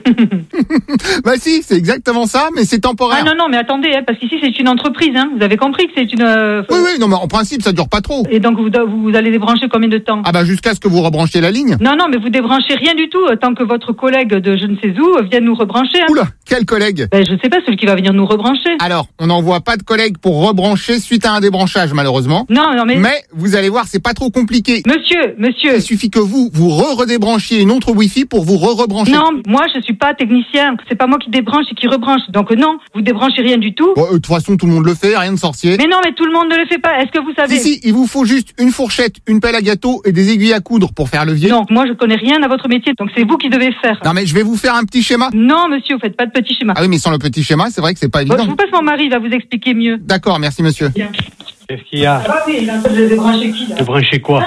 Bah si, c'est exactement ça, mais c'est temporaire. Ah non, mais attendez, parce qu'ici c'est une entreprise, Vous avez compris que c'est une... Oui, non, mais en principe, ça dure pas trop. Et donc vous allez débrancher combien de temps? Ah bah jusqu'à ce que vous rebranchiez la ligne. Non, mais vous débranchez rien du tout, tant que votre collègue de je ne sais où vienne nous rebrancher. Oula, quel collègue? Je sais pas, celui qui va venir nous rebrancher. Alors, on n'envoie pas de collègue pour rebrancher suite à un débranchage, malheureusement. Non, mais... Mais vous allez voir, c'est pas trop compliqué. Monsieur. Il suffit que vous redébranchiez une autre Wi-Fi pour vous rebrancher. Non, moi je suis pas technicien. C'est pas moi qui débranche et qui rebranche. Donc non, vous débranchez rien du tout. Bon, de toute façon, tout le monde le fait, rien de sorcier. Mais non, mais tout le monde ne le fait pas. Est-ce que vous savez? Si, il vous faut juste une fourchette, une pelle à gâteau et des aiguilles à coudre pour faire levier. Non, moi je connais rien à votre métier, donc c'est vous qui devez faire. Non, mais je vais vous faire un petit schéma. Non, monsieur, vous faites pas de petit schéma. Ah oui, mais sans le petit schéma, c'est vrai que c'est pas évident. Je vous passe mon mari, il va vous expliquer mieux. D'accord, merci monsieur. Bien. Qu'est-ce qu'il y a? Ah oui, il a débranché qui là? Débrancher quoi?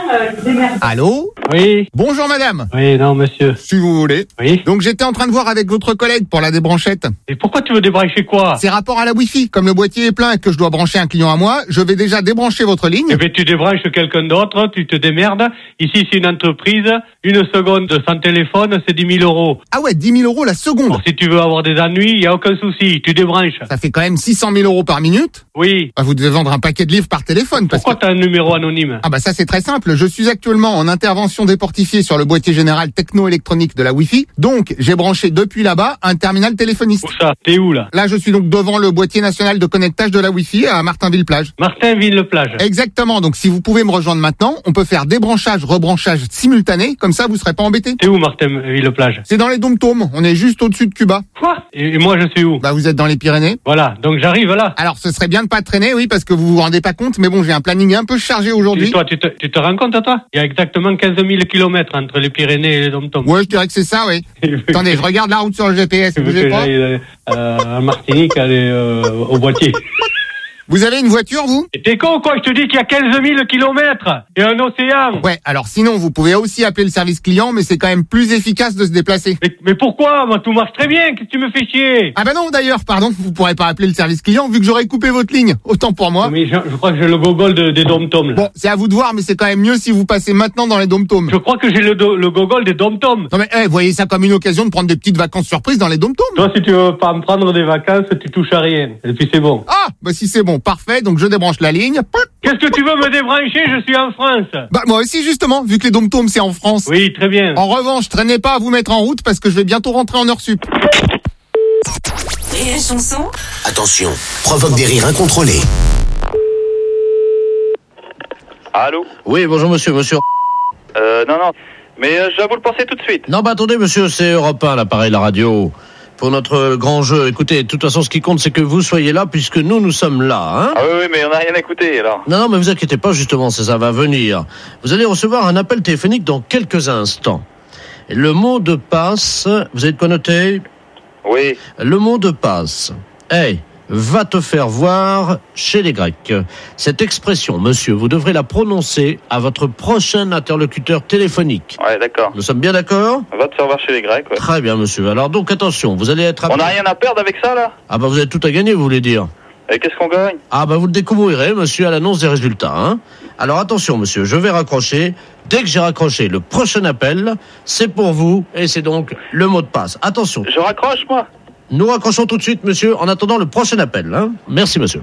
Allô? Oui. Bonjour madame. Oui, non, monsieur. Si vous voulez. Oui. Donc j'étais en train de voir avec votre collègue pour la débranchette. Et pourquoi tu veux débrancher quoi? C'est rapport à la Wi-Fi. Comme le boîtier est plein et que je dois brancher un client à moi, je vais déjà débrancher votre ligne. Eh ben, tu débranches quelqu'un d'autre, tu te démerdes. Ici, c'est une entreprise. Une seconde sans téléphone, c'est 10 000 euros. Ah ouais, 10 000 euros la seconde. Alors, si tu veux avoir des ennuis, il n'y a aucun souci. Tu débranches. Ça fait quand même 600 000 euros par minute. Oui. Bah, vous devez vendre un paquet de livres par téléphone. Pourquoi t'as un numéro anonyme? Ah bah ça c'est très simple. Je suis actuellement en intervention déportifiée sur le boîtier général techno-électronique de la Wi-Fi. Donc j'ai branché depuis là-bas un terminal téléphoniste. Où ça? T'es où là? Là je suis donc devant le boîtier national de connectage de la Wi-Fi à Martinville-Plage. Martinville-Plage. Exactement. Donc si vous pouvez me rejoindre maintenant, on peut faire débranchage, rebranchage simultané. Comme ça vous serez pas embêtés. T'es où Martinville-Plage? C'est dans les Dom-Toms. On est juste au-dessus de Cuba. Quoi? Et moi je suis où? Bah vous êtes dans les Pyrénées. Voilà. Donc j'arrive là. Alors ce serait bien de pas traîner, oui, parce que vous vous rendez pas compte. Mais bon, j'ai un planning un peu chargé aujourd'hui. Et toi, tu te rends compte, toi? Il y a exactement 15 000 kilomètres entre les Pyrénées et les Dom-Toms. Ouais, je dirais que c'est ça, oui. Attendez, je regarde la route sur le GPS. Tu veux Bougez que pas. j'aille à Martinique, aller au boîtier. Vous avez une voiture, vous? Et t'es con, quoi? Je te dis qu'il y a 15 000 kilomètres et un océan. Ouais, alors sinon, vous pouvez aussi appeler le service client, mais c'est quand même plus efficace de se déplacer. Mais pourquoi? Moi, tout marche très bien. Qu'est-ce que tu me fais chier? Ah bah non, d'ailleurs, pardon, vous pourrez pas appeler le service client vu que j'aurais coupé votre ligne. Autant pour moi. Mais je crois que j'ai le gogol des dom-toms, là. Bon, c'est à vous de voir, mais c'est quand même mieux si vous passez maintenant dans les dom-toms. Je crois que j'ai le gogol des dom-toms. Non mais, voyez ça comme une occasion de prendre des petites vacances surprises dans les dom-toms. Toi, si tu veux pas me prendre des vacances, tu touches à rien. Et puis c'est bon. Ah, bah si c'est bon, parfait, donc je débranche la ligne. Qu'est-ce que tu veux me débrancher? Je suis en France. Bah moi aussi justement, vu que les dom-toms c'est en France. Oui, très bien. En revanche, traînez pas à vous mettre en route parce que je vais bientôt rentrer en heure sup. Et chanson. Attention, provoque des rires incontrôlés. Allô? Oui, bonjour monsieur. Non, mais je vais vous le penser tout de suite. Non, bah attendez monsieur, c'est Europe 1, l'appareil, la radio. Pour notre grand jeu, écoutez, de toute façon, ce qui compte, c'est que vous soyez là, puisque nous sommes là, hein. Ah oui, mais on n'a rien écouté, alors. Non, mais vous inquiétez pas, justement, ça va venir. Vous allez recevoir un appel téléphonique dans quelques instants. Le mot de passe, vous avez de quoi noter? Oui. Le mot de passe. Hey, va te faire voir chez les Grecs. Cette expression, monsieur, vous devrez la prononcer à votre prochain interlocuteur téléphonique. Ouais, d'accord. Nous sommes bien d'accord? On va te faire voir chez les Grecs, ouais. Très bien, monsieur. Alors donc, attention, vous allez être... On n'a rien à perdre avec ça, là? Ah bah vous avez tout à gagner, vous voulez dire? Et qu'est-ce qu'on gagne? Ah bah vous le découvrirez, monsieur, à l'annonce des résultats, hein. Alors attention, monsieur, je vais raccrocher. Dès que j'ai raccroché le prochain appel, c'est pour vous, et c'est donc le mot de passe. Attention. Je raccroche, moi? Nous raccrochons tout de suite, monsieur, en attendant le prochain appel, hein. Merci, monsieur.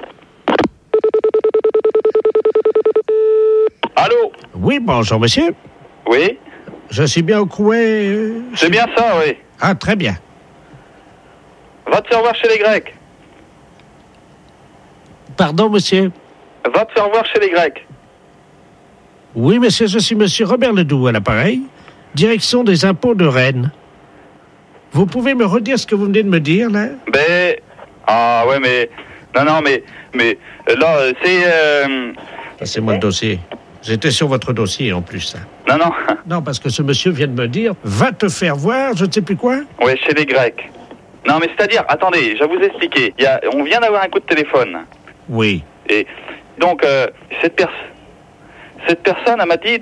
Allô? Oui, bonjour, monsieur. Oui? Je suis bien au couet. C'est bien ça, oui. Ah, très bien. Va te faire voir chez les Grecs. Pardon, monsieur? Va te faire voir chez les Grecs. Oui, monsieur, je suis monsieur Robert Ledoux à l'appareil, direction des impôts de Rennes. Vous pouvez me redire ce que vous venez de me dire, là? Ben... Ah, ouais, mais... Non, mais là, c'est... Passez-moi le dossier. J'étais sur votre dossier, en plus. Non. Non, parce que ce monsieur vient de me dire, va te faire voir, je ne sais plus quoi. Ouais, chez les Grecs. Non, mais c'est-à-dire, attendez, je vais vous expliquer. On vient d'avoir un coup de téléphone. Oui. Et donc, cette personne, elle m'a dit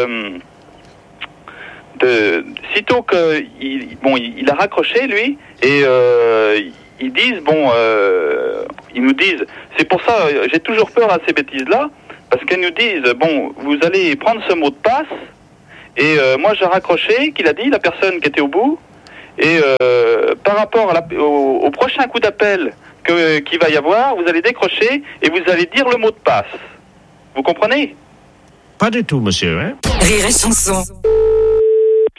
sitôt que il a raccroché, lui, et ils nous disent, c'est pour ça, j'ai toujours peur à ces bêtises-là, parce qu'ils nous disent, vous allez prendre ce mot de passe, et moi j'ai raccroché, qu'il a dit, la personne qui était au bout, Et par rapport au prochain coup d'appel qu'il va y avoir, vous allez décrocher et vous allez dire le mot de passe. Vous comprenez ? Pas du tout, monsieur. Hein. Rire et chanson. Allô ?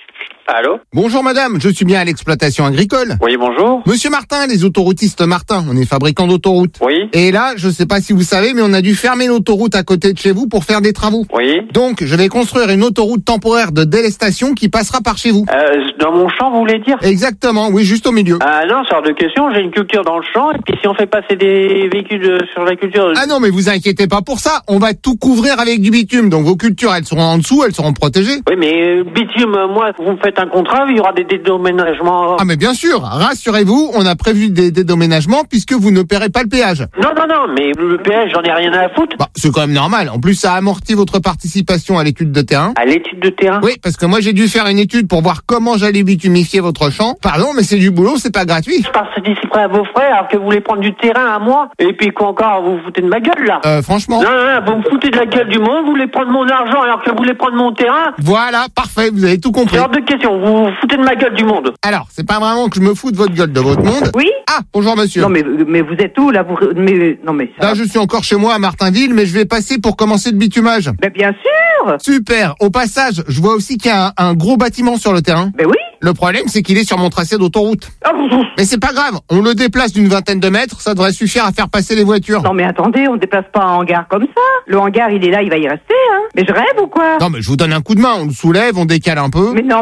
Bonjour madame, je suis bien à l'exploitation agricole. Oui, bonjour. Monsieur Martin, les autoroutistes Martin, on est fabricant d'autoroutes. Oui. Et là, je sais pas si vous savez, mais on a dû fermer l'autoroute à côté de chez vous pour faire des travaux. Oui. Donc, je vais construire une autoroute temporaire de délestation qui passera par chez vous. Dans mon champ, vous voulez dire ? Exactement, oui, juste au milieu. Ah non, c'est hors de question, j'ai une culture dans le champ, et puis si on fait passer des véhicules sur la culture... Ah non, mais vous inquiétez pas pour ça, on va tout couvrir avec du bitume, donc vos cultures, elles seront en dessous, elles seront protégées. Oui, mais bitume, moi, vous me faites un contrat, il y aura des dédommagements... Ah mais bien sûr, rassurez-vous, on a prévu des dédommagements puisque vous ne paierez pas le péage. Non, mais le péage, j'en ai rien à foutre. Bah, c'est quand même normal, en plus ça amortit votre participation à l'étude de terrain. À l'étude de terrain ? Oui, parce que moi j'ai dû faire une étude pour voir comment j'allais bitumifier votre champ. Pardon, mais c'est du boulot, c'est pas gratuit. Je passe d'ici près à vos frères, alors que vous voulez prendre du terrain à moi, et puis quoi encore, vous vous foutez de ma gueule, là ? Franchement. Non, vous me foutez de la gueule du monde, vous voulez prendre mon argent, alors que vous voulez prendre mon terrain ? Voilà, parfait, vous avez tout compris. C'est hors de question, vous vous foutez de ma gueule du monde. Alors, c'est pas vraiment que je me fous de votre gueule, de votre monde. Oui ? Ah, bonjour monsieur. Non, mais vous êtes où, là Non, mais ça... Là, je suis encore chez moi à Martinville, mais je vais passer pour commencer le bitumage. Mais bien sûr. Super. Au passage, je vois aussi qu'il y a un gros bâtiment sur le terrain. Mais oui. Le problème, c'est qu'il est sur mon tracé d'autoroute. Ah, Mais c'est pas grave, on le déplace d'une vingtaine de mètres, ça devrait suffire à faire passer les voitures. non, mais attendez, on déplace pas un hangar comme ça. Le hangar, il est là, il va y rester, hein. Mais je rêve ou quoi ? Non, mais je vous donne un coup de main, on le soulève, on décale un peu. Mais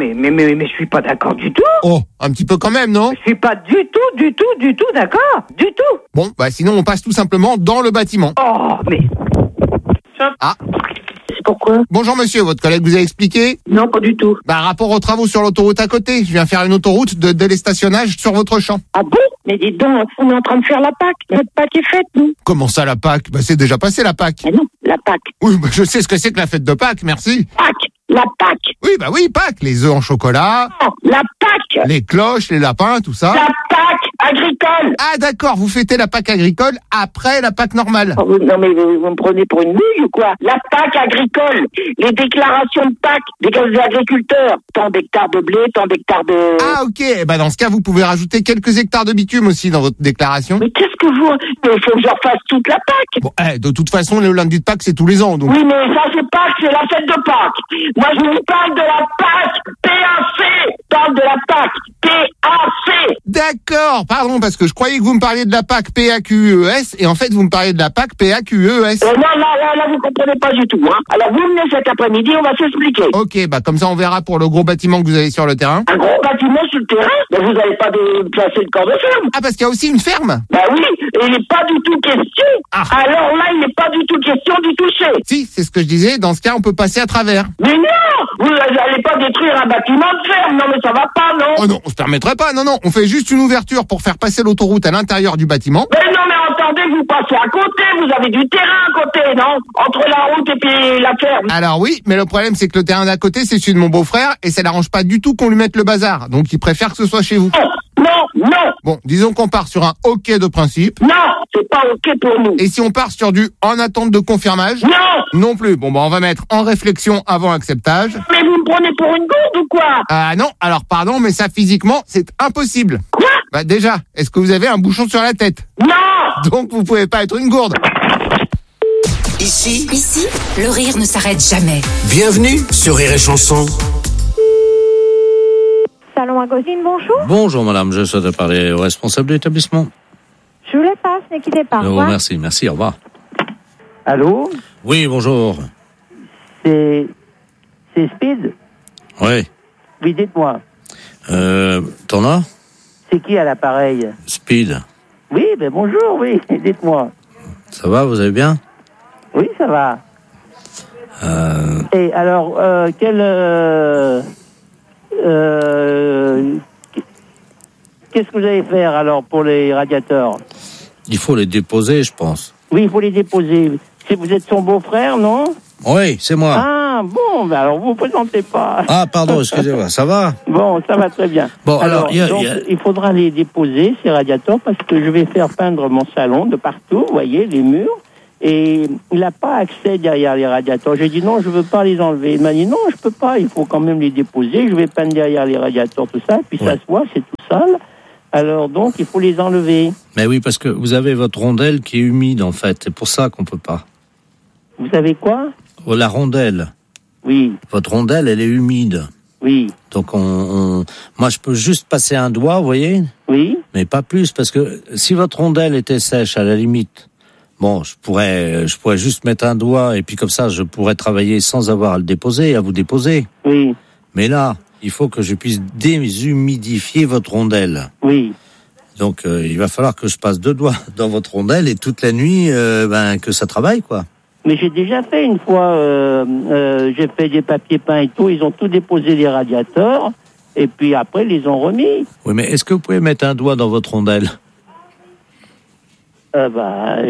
je suis pas d'accord du tout. Oh, un petit peu quand même, non ? Je suis pas du tout d'accord. Du tout. Bon, bah sinon on passe tout simplement dans le bâtiment. Oh, mais... Ah. C'est pourquoi ? Bonjour monsieur, votre collègue vous a expliqué ? Non, pas du tout. Bah rapport aux travaux sur l'autoroute à côté, je viens faire une autoroute de délestationnage sur votre champ. Ah bon ? Mais dis donc, on est en train de faire la Pâque. Notre Pâque est faite, nous. Comment ça la Pâque ? Bah c'est déjà passé la Pâque. Mais non, la Pâque. Oui, bah je sais ce que c'est que la fête de Pâques, merci. Pâque. La Pâque. Oui, bah oui, Pâques, les œufs en chocolat, Oh, la Pâque. les cloches, les lapins, tout ça. La Pâque agricole. Ah d'accord, vous fêtez la Pâque agricole après la Pâque normale. Oh, non, mais vous me prenez pour une bouille ou quoi ? La Pâque agricole. Les déclarations de Pâque des agriculteurs. Tant d'hectares de blé, tant d'hectares de... Ah ok, bah dans ce cas, vous pouvez rajouter quelques hectares de bitume aussi dans votre déclaration. Mais qu'est-ce que vous... Il faut que je refasse toute la Pâque. Bon, de toute façon, le lundi de Pâques, c'est tous les ans, donc... Oui, mais ça, c'est Pâques, c'est la fête de Pâques. Moi, je vous parle de la Pâque. PAC. Parle de la Pâque. PAC. D'accord, pardon, parce que je croyais que vous me parliez de la Pâque PAQES, et en fait, vous me parliez de la Pâque PAQES. Non, là, vous comprenez pas du tout, hein. Alors, vous venez cet après-midi, on va s'expliquer. Ok, bah comme ça, on verra pour le gros bâtiment que vous avez sur le terrain. Un gros bâtiment sur le terrain, mais vous n'allez pas placer le corps de ferme. Ah, parce qu'il y a aussi une ferme. Bah oui, et il n'est pas du tout question. Ah. Alors là, il n'est pas du tout question d'y toucher. Si, c'est ce que je disais, dans ce cas, on peut passer à travers. Mais non, vous n'allez pas détruire un bâtiment de ferme. Non, mais ça va pas, non. Oh non, on se permettrait pas, non, on fait juste une ouverture pour faire passer l'autoroute à l'intérieur du bâtiment. Mais non, mais attendez, vous passez à côté, vous avez du terrain à côté, non? Entre la route et puis la ferme. Alors oui, mais le problème c'est que le terrain d'à côté c'est celui de mon beau-frère et ça n'arrange pas du tout qu'on lui mette le bazar, donc il préfère que ce soit chez vous. Non. Bon, disons qu'on part sur un OK de principe. Non, c'est pas OK pour nous. Et si on part sur du en attente de confirmage? Non plus. Bon, bah on va mettre en réflexion avant acceptage. Mais vous me prenez pour une gourde ou quoi? Ah non, alors pardon, mais ça physiquement c'est impossible. Quoi? Bah déjà, est-ce que vous avez un bouchon sur la tête? Non. Donc vous pouvez pas être une gourde. Ici, le rire ne s'arrête jamais. bienvenue sur Rire et Chanson. Salon Agosine, bonjour. Bonjour madame, je souhaite parler au responsable de l'établissement. Je vous les passe, ne quittez pas. Au revoir. Merci, au revoir. Allô? Oui, bonjour. C'est Speed? Oui. Oui, dites-moi. T'en as? C'est qui à l'appareil? Speed. Oui, ben bonjour, oui, dites-moi. Ça va, vous allez bien? Oui, ça va. Et alors, qu'est-ce que vous allez faire alors pour les radiateurs? Il faut les déposer, je pense. Oui, il faut les déposer. Si vous êtes son beau-frère, non? Oui, c'est moi. Ah, bon, ben alors vous ne présentez pas. Ah, pardon, excusez-moi, ça va? Bon, ça va très bien. Bon, alors il faudra les déposer, ces radiateurs, parce que je vais faire peindre mon salon de partout, vous voyez, les murs. Et il n'a pas accès derrière les radiateurs. J'ai dit non, je veux pas les enlever. Il m'a dit non, je peux pas, il faut quand même les déposer. Je vais peindre derrière les radiateurs, tout ça. Puis ça se voit, c'est tout sale. Alors donc, il faut les enlever. Mais oui, parce que vous avez votre rondelle qui est humide, en fait. C'est pour ça qu'on peut pas. Vous savez quoi ? Oh, la rondelle. Oui. Votre rondelle, elle est humide. Oui. Donc moi, je peux juste passer un doigt, vous voyez ? Oui. Mais pas plus, parce que si votre rondelle était sèche, à la limite, bon, je pourrais juste mettre un doigt et puis comme ça, je pourrais travailler sans avoir à le déposer, à vous déposer. Oui. Mais là, il faut que je puisse déshumidifier votre rondelle. Oui. Donc, il va falloir que je passe 2 doigts dans votre rondelle et toute la nuit, que ça travaille, quoi. Mais j'ai déjà fait une fois, j'ai fait des papiers peints et tout, ils ont tout déposé les radiateurs, et puis après, ils les ont remis. Oui, mais est-ce que vous pouvez mettre un doigt dans votre rondelle ? Moi,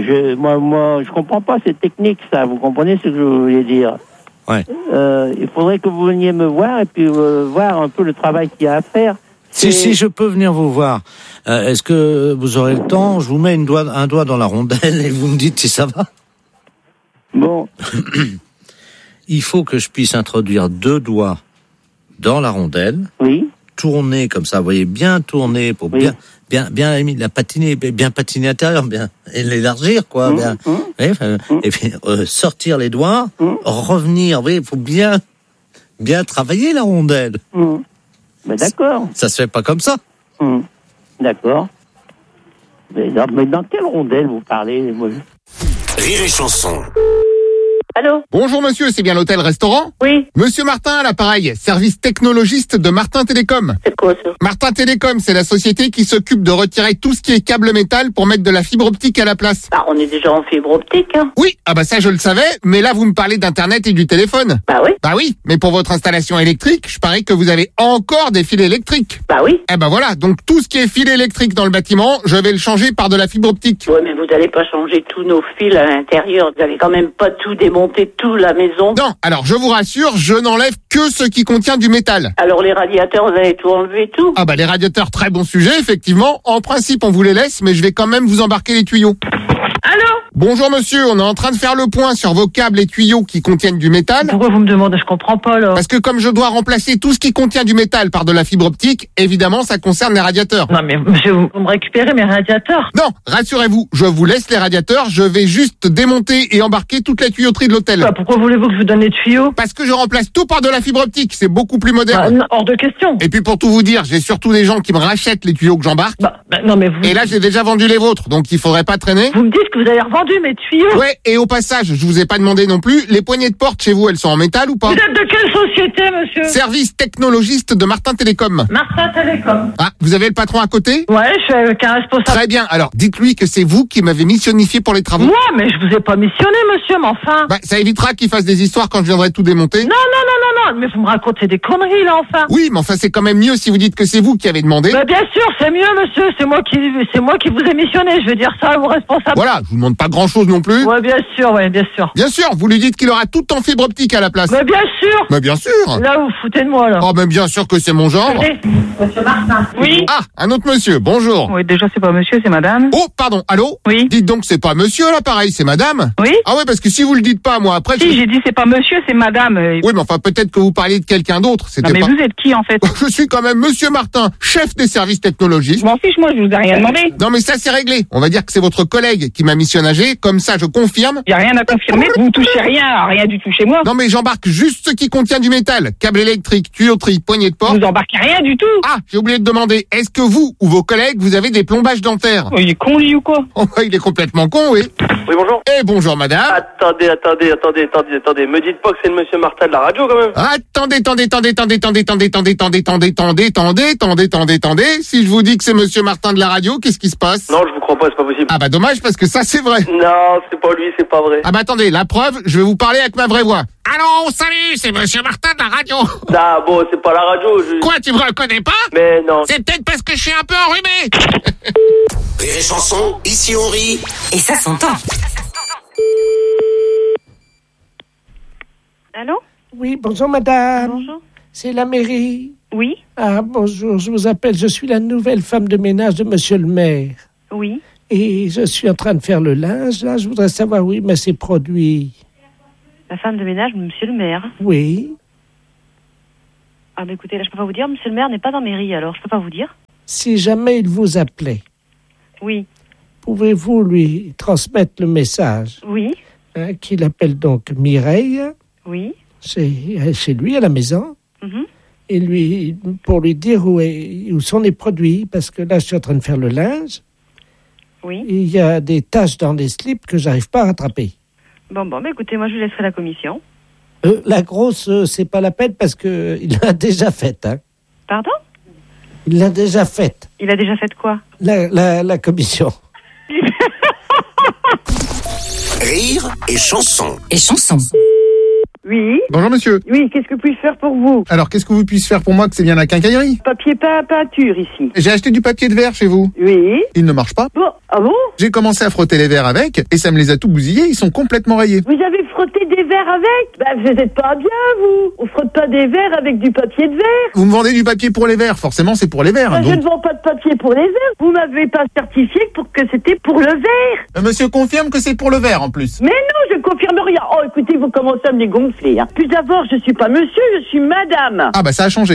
je comprends pas cette technique, ça. Vous comprenez ce que je voulais dire ? Ouais. Il faudrait que vous veniez me voir et puis voir un peu le travail qu'il y a à faire. Si je peux venir vous voir, est-ce que vous aurez le temps ? Je vous mets un doigt dans la rondelle et vous me dites si ça va. Bon. Il faut que je puisse introduire 2 doigts dans la rondelle. Oui. Tourner comme ça, vous voyez, bien tourner pour bien la patiner, bien patiner intérieur, bien et l'élargir, quoi. Et puis sortir les doigts, revenir. Vous voyez, il faut bien travailler la rondelle. Ben d'accord. Ça se fait pas comme ça. D'accord. Mais dans quelle rondelle vous parlez, moi ? Rire et Chanson. Allô ? Bonjour monsieur, c'est bien l'hôtel-restaurant ? Oui. Monsieur Martin à l'appareil, service technologiste de Martin Télécom. C'est quoi ça ? Martin Télécom, c'est la société qui s'occupe de retirer tout ce qui est câble métal pour mettre de la fibre optique à la place. Bah, on est déjà en fibre optique, hein. Oui, ça je le savais, mais là vous me parlez d'internet et du téléphone. Bah oui. Bah oui, mais pour votre installation électrique, je parie que vous avez encore des fils électriques. Bah oui. Voilà, donc tout ce qui est fil électrique dans le bâtiment, je vais le changer par de la fibre optique. Ouais, mais vous n'allez pas changer tous nos fils à l'intérieur. Vous allez quand même pas tout démonter, toute la maison. Non, alors je vous rassure, je n'enlève que ce qui contient du métal. Alors les radiateurs, vous allez tout enlever, tout ? Les radiateurs, très bon sujet, effectivement. En principe, on vous les laisse, mais je vais quand même vous embarquer les tuyaux. Allô ? Bonjour monsieur, on est en train de faire le point sur vos câbles et tuyaux qui contiennent du métal. Pourquoi vous me demandez ? Je comprends pas, là. Parce que comme je dois remplacer tout ce qui contient du métal par de la fibre optique, évidemment, ça concerne les radiateurs. Non mais monsieur, vous me récupérez mes radiateurs ? Non, rassurez-vous, je vous laisse les radiateurs, je vais juste démonter et embarquer toute la tuyauterie de l'hôtel. Pourquoi voulez-vous que je vous donne les tuyaux ? Parce que je remplace tout par de la fibre optique, c'est beaucoup plus moderne. Hors de question. Et puis pour tout vous dire, j'ai surtout des gens qui me rachètent les tuyaux que j'embarque. Non mais vous... Et là, j'ai déjà vendu les vôtres, donc il faudrait pas traîner. Vous me dites que vous avez revendu mes tuyaux ? Ouais, et au passage, je vous ai pas demandé non plus, les poignées de porte chez vous, elles sont en métal ou pas ? Vous êtes de quelle société, monsieur ? Service technologiste de Martin Télécom. Martin Télécom. Vous avez le patron à côté ? Ouais, je suis avec un responsable. Très bien, alors dites-lui que c'est vous qui m'avez missionnifié pour les travaux. Moi, mais je vous ai pas missionné, monsieur, mais enfin... Ça évitera qu'il fasse des histoires quand je viendrai tout démonter. Non, mais vous me racontez des conneries, là, enfin. Oui, mais enfin, c'est quand même mieux si vous dites que c'est vous qui avez demandé. Bien sûr, c'est mieux, monsieur, c'est moi qui vous ai missionné, je veux dire ça à vos responsables. Voilà, je vous demande pas grand-chose non plus. Ouais, bien sûr. Bien sûr, vous lui dites qu'il aura tout en fibre optique à la place. Mais bien sûr. Mais bien sûr. Là, vous foutez de moi, là. Mais bien sûr que c'est mon genre. Monsieur Martin. Oui. Un autre monsieur, bonjour. Oui, déjà, c'est pas monsieur, c'est madame. Oh, pardon, allô ? Oui. Dites donc, c'est pas monsieur, là, pareil, c'est madame. Oui. Ah ouais, parce que si vous le dites pas, moi, après... Si, j'ai dit c'est pas monsieur, c'est madame. Oui, mais enfin, peut-être que vous parliez de quelqu'un d'autre. Non, mais vous êtes qui, en fait ? Je suis quand même monsieur Martin, chef des services technologiques. Je m'en fiche, moi, je vous ai rien demandé. Non, mais ça, c'est réglé. On va dire que c'est votre collègue qui m'a missionné, comme ça, je confirme. Y a rien à confirmer, vous touchez rien du tout chez moi. Non, mais j'embarque juste ce qui contient du métal. Câble électrique, tuyauterie, poignée de porte. Vous embarquez rien du tout. J'ai oublié de demander, est-ce que vous ou vos collègues, vous avez des plombages dentaires ? Il est con, lui, ou quoi ? Il est complètement con, oui. Oui, bonjour. Et bonjour, madame. Attendez. Me dites pas que c'est le monsieur Martin de la radio, quand même. Attendez. Si je vous dis que c'est monsieur Martin de la radio, qu'est-ce qui se passe ? Non, je vous crois pas, c'est pas possible. Dommage, parce que ça, c'est vrai. Non, c'est pas lui, c'est pas vrai. Attendez, la preuve, je vais vous parler avec ma vraie voix. Allô, salut, c'est monsieur Martin de la radio. Bon, c'est pas la radio. Quoi, tu me reconnais pas ? Mais non. C'est peut-être parce que je suis un peu enrhumé. Rire et Chanson, ici on rit. Et ça s'entend. Allô ? Oui, bonjour madame. Bonjour. C'est la mairie. Oui. Bonjour, je vous appelle, je suis la nouvelle femme de ménage de monsieur le maire. Oui. Et je suis en train de faire le linge. Là, je voudrais savoir où il met ses produits. La femme de ménage, monsieur le maire. Oui. Ah, mais écoutez, là, je peux pas vous dire. Monsieur le maire n'est pas en mairie, alors je peux pas vous dire. Si jamais il vous appelait, Oui. pouvez-vous lui transmettre le message Oui. qu'il appelle donc Mireille Oui. chez lui à la maison Mhm. et pour lui dire où sont les produits, parce que là, je suis en train de faire le linge. Oui. Et il y a des taches dans les slips que j'arrive pas à rattraper. Bon, mais écoutez, moi, je lui laisserai la commission. La grosse, c'est pas la peine parce que il l'a déjà faite. Hein. Pardon? Il l'a déjà faite. Il a déjà fait quoi? La commission. Rire et chanson. Et chanson. Oui. Bonjour monsieur. Oui, qu'est-ce que puis-je faire pour vous? Alors, qu'est-ce que vous puissiez faire pour moi que c'est bien la quincaillerie? Papier peinture ici. J'ai acheté du papier de verre chez vous. Oui. Il ne marche pas. Bon, ah bon? J'ai commencé à frotter les verres avec et ça me les a tout bousillés, ils sont complètement rayés. Vous avez frotté des verres avec? Vous êtes pas bien, vous. On frotte pas des verres avec du papier de verre. Vous me vendez du papier pour les verres, forcément c'est pour les verres. Je ne vends pas de papier pour les verres. Vous m'avez pas certifié pour que c'était pour le verre. Monsieur confirme que c'est pour le verre en plus. Mais non, je confirme rien. Oh, écoutez, vous commencez à me les gonfler. Hein. Plus d'abord, je suis pas monsieur, je suis madame. Ah bah ça a changé.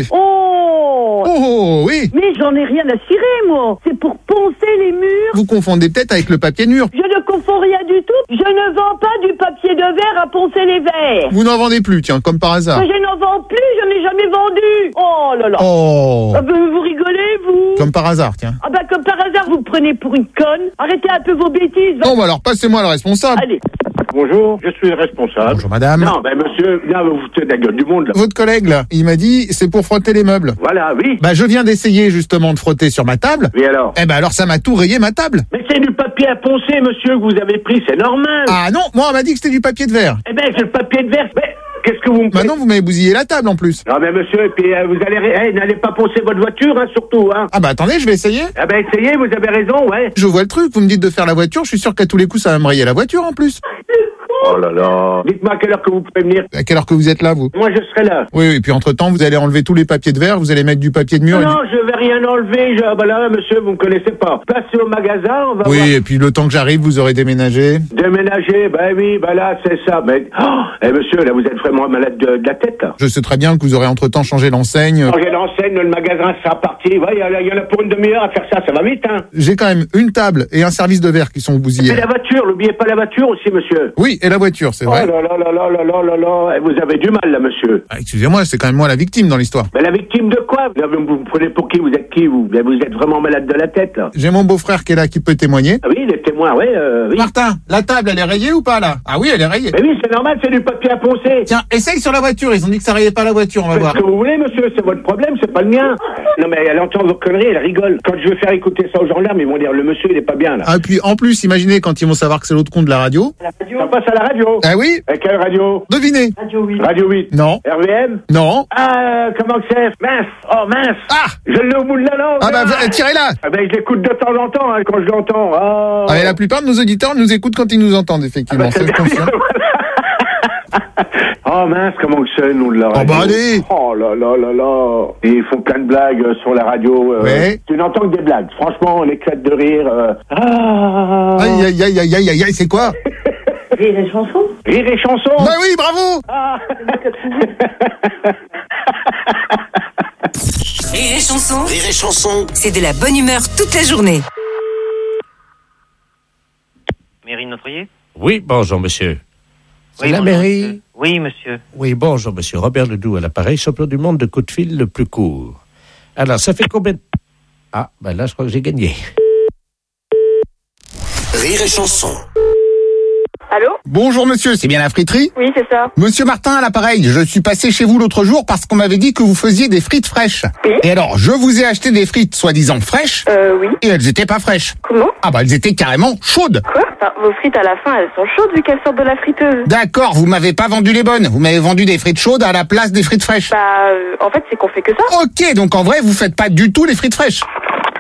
Oh, oui. Mais j'en ai rien à cirer, moi. C'est pour poncer les murs. Vous confondez peut-être avec le papier mûr. Je ne confonds rien du tout. Je ne vends pas du papier de verre à poncer les verres. Vous n'en vendez plus, tiens, comme par hasard. Mais je n'en vends plus, je n'ai jamais vendu. Oh là là. Oh. Ah ben, vous rigolez, vous. Comme par hasard, tiens. Ah ben, comme par hasard, vous me prenez pour une conne. Arrêtez un peu vos bêtises. Bon, bah alors passez-moi le responsable. Allez. Bonjour, je suis le responsable. Bonjour madame. Non, monsieur, là, vous vous foutez de la gueule du monde, là. Votre collègue, là, il m'a dit, c'est pour frotter les meubles. Voilà, oui. Bah, je viens d'essayer, justement, de frotter sur ma table. Oui, alors? Eh ben, alors, ça m'a tout rayé ma table. Mais c'est du papier à poncer, monsieur, que vous avez pris, c'est normal. Ah non, moi, on m'a dit que c'était du papier de verre. Eh ben, c'est le papier de verre. Mais, qu'est-ce que vous me faites? Maintenant, vous m'avez bousillé la table, en plus. Non, mais monsieur, et puis, vous allez, n'allez pas poncer votre voiture, hein, surtout, hein. Ah bah, attendez, je vais essayer. Ah ben, essayez, vous avez raison, ouais. Je vois le truc, vous me dites de faire la voiture, je suis sûr qu'à tous les coups, ça va me rayer la voiture, en plus. Oh là là. Dites-moi à quelle heure que vous pouvez venir. À quelle heure que vous êtes là, vous? Moi, je serai là. Oui, et puis entre-temps, vous allez enlever tous les papiers de verre, vous allez mettre du papier de mur. Non, je vais rien enlever. Bah là, monsieur, vous me connaissez pas. Passez au magasin, on va voir. Oui, et puis le temps que j'arrive, vous aurez déménagé. Déménager, oui, là, c'est ça. Mais, monsieur, là, vous êtes vraiment malade de la tête, là. Je sais très bien que vous aurez entre-temps changé l'enseigne. Changé l'enseigne, le magasin sera parti. Ouais, il y en a pour une demi-heure à faire ça va vite, hein. J'ai quand même une table et un service de verre qui sont bousillés. Et la voiture, n'oubliez pas la voiture aussi, monsieur. Oui, et la voiture, c'est vrai. Oh là, vous avez du mal, là, monsieur. Ah, excusez-moi, c'est quand même moi la victime dans l'histoire. Mais la victime de quoi? Vous me prenez pour qui? Vous êtes qui, vous? Vous êtes vraiment malade de la tête, là. J'ai mon beau-frère qui est là, qui peut témoigner. Ah oui, les témoins, oui. Martin, la table, elle est rayée ou pas, là? Ah oui, elle est rayée. Mais oui, c'est normal, c'est du papier à poncer. Tiens, essaye sur la voiture, ils ont dit que ça rayait pas la voiture, on va voir. Ce que vous voulez, monsieur, c'est votre problème, c'est pas le mien. Non, mais elle entend vos conneries, elle rigole. Quand je vais faire écouter ça aux gendarmes, ils vont dire, le monsieur, il est pas bien, là. Ah, puis, en plus, imaginez quand ils vont savoir que c'est l'autre con de la radio. La radio? Ça passe à la radio. Ah oui? À quelle radio? Devinez. Radio 8. Radio 8. Non. RVM? Non. Ah, comment que c'est? Mince. Oh, mince. Ah! Je l'ai au bout de la langue. Ah, bah, tirez-la. Ah, ben, je l'écoute de temps en temps, hein, quand je l'entends. Oh. Ah, mais la plupart de nos auditeurs nous écoutent quand ils nous entendent, effectivement. Ah, bah, oh mince, comment que c'est, nous, de la radio? Oh, bah, allez. Oh là là là là. Et ils font plein de blagues sur la radio. Ouais. Tu n'entends que des blagues. Franchement, on éclate de rire. Aïe, c'est quoi? Rire et chanson. Rire et chanson. Bah oui, bravo. Ah. Rire et chanson. Rire et chanson. C'est de la bonne humeur toute la journée. Mairie de Notre-Riez? Oui, bonjour, monsieur. Oui, la bonjour, mairie? monsieur. Oui, monsieur. Oui, bonjour, monsieur. Robert Ledoux à l'appareil, champion du monde de coup de fil le plus court. Alors, ça fait combien de... Ah, ben là, je crois que j'ai gagné. Rire et chanson. Allô? Bonjour monsieur, c'est bien la friterie? Oui, c'est ça. Monsieur Martin à l'appareil, je suis passé chez vous l'autre jour parce qu'on m'avait dit que vous faisiez des frites fraîches. Oui. Et alors, je vous ai acheté des frites soi-disant fraîches. Oui. Et elles étaient pas fraîches. Comment? Ah bah elles étaient carrément chaudes. Quoi? Enfin, vos frites à la fin, elles sont chaudes vu qu'elles sortent de la friteuse. D'accord, vous m'avez pas vendu les bonnes. Vous m'avez vendu des frites chaudes à la place des frites fraîches. Bah, en fait, c'est qu'on fait que ça. Ok, donc en vrai, vous faites pas du tout les frites fraîches.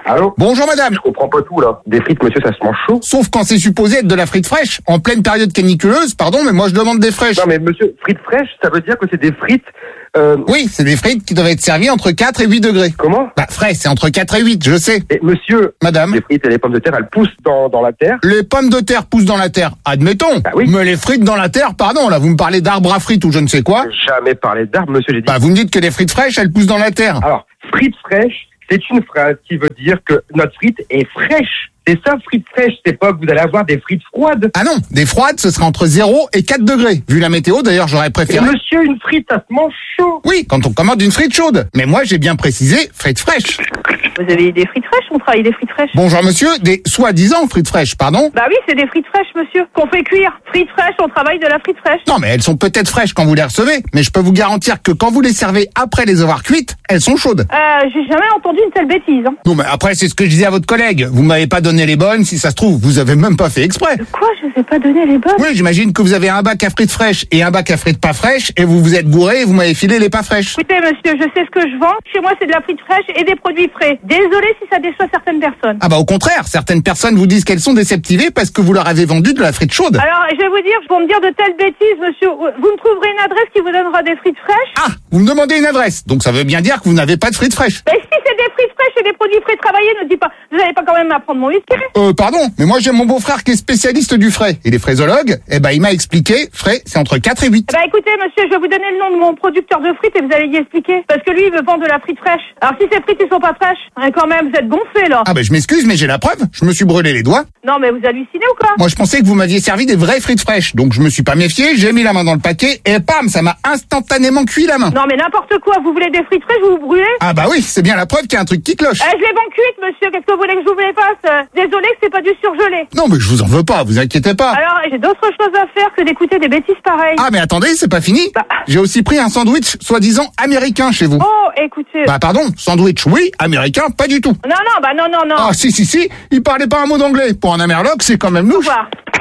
Allô? Bonjour madame. Je comprends pas tout là. Des frites, monsieur, ça se mange chaud. Sauf quand c'est supposé être de la frite fraîche. En pleine période caniculeuse, pardon, mais moi je demande des fraîches. Non mais monsieur, frites fraîches, ça veut dire que c'est des frites... Oui, c'est des frites qui doivent être servies entre 4 et 8 degrés. Comment? Bah frais, c'est entre 4 et 8, je sais. Et monsieur, madame, les frites et les pommes de terre, elles poussent dans la terre? Les pommes de terre poussent dans la terre, admettons. Bah oui. Mais les frites dans la terre, pardon, là vous me parlez d'arbres à frites ou je ne sais quoi. J'ai jamais parlé d'arbres, monsieur, j'ai dit... Bah vous me dites que les frites fraîches, elles poussent dans la terre. Alors, frites fraîches, c'est une phrase qui veut dire que notre frite est fraîche. C'est ça, frites fraîches, c'est pas que vous allez avoir des frites froides. Ah non, des froides, ce sera entre 0 et 4 degrés. Vu la météo, d'ailleurs, j'aurais préféré... Et monsieur, une frite, ça se mange chaud. Oui, quand on commande une frite chaude. Mais moi, j'ai bien précisé frites fraîches. Vous avez des frites fraîches? On travaille des frites fraîches. Bonjour monsieur, des soi-disant frites fraîches, pardon? Bah oui, c'est des frites fraîches, monsieur, qu'on fait cuire. Frites fraîches, on travaille de la frite fraîche. Non, mais elles sont peut-être fraîches quand vous les recevez, mais je peux vous garantir que quand vous les servez après les avoir cuites, elles sont chaudes. J'ai jamais entendu une telle bêtise. Hein. Non, mais après, c'est ce que je disais à votre collègue. Vous m'avez pas donné les bonnes, si ça se trouve, vous avez même pas fait exprès. Quoi? Je vous ai pas donné les bonnes? Oui, j'imagine que vous avez un bac à frites fraîches et un bac à frites pas fraîches, et vous vous êtes gouré et vous m'avez filé les pas fraîches. Écoutez, monsieur, je sais ce que je vends. Chez moi, c'est de la frite fraîche et des produits frais. Désolé si ça déçoit certaines personnes. Ah bah au contraire, certaines personnes vous disent qu'elles sont déceptivées parce que vous leur avez vendu de la frite chaude. Alors, je vais vous dire, pour me dire de telles bêtises, monsieur, vous me trouverez une adresse qui vous donnera des frites fraîches? Ah, vous me demandez une adresse, donc ça veut bien dire que vous n'avez pas de frites fraîches. Mais si c'est des frites fraîches et des produits frais travaillés, ne dis pas, vous n'allez pas quand même m'apprendre mon whisky? Pardon, mais moi j'ai mon beau-frère qui est spécialiste du frais. Il est fraisologue, et ben il m'a expliqué, frais, c'est entre 4 et 8. Bah écoutez, monsieur, je vais vous donner le nom de mon producteur de frites et vous allez y expliquer. Parce que lui, il veut vendre de la frite fraîche. Alors si ces frites, ils sont pas fraîches, quand même, vous êtes gonflés, là. Ah ben je m'excuse, mais j'ai la preuve, je me suis brûlé les doigts. Non, mais vous hallucinez ou quoi? Moi je pensais que vous m'aviez servi des vraies frites fraîches, donc je me suis pas méfié, j'ai mis la main dans le paquet, et pam, ça m'a instantanément cuit la main. Non mais n'importe quoi, vous voulez des frites fraîches, vous vous brûlez? Ah bah oui, c'est bien la preuve qu'il y a un truc qui cloche. Je les vends cuites, monsieur, qu'est-ce que vous voulez que je vous les fasse? Désolé que c'est pas du surgelé. Non mais je vous en veux pas, vous inquiétez pas. Alors, j'ai d'autres choses à faire que d'écouter des bêtises pareilles. Ah mais attendez, c'est pas fini. J'ai aussi pris un sandwich soi-disant américain chez vous. Oh, écoutez. Bah pardon, sandwich oui, américain pas du tout. Non, non. Ah si, il parlait pas un mot d'anglais. Pour un amerloc, c'est quand même louche.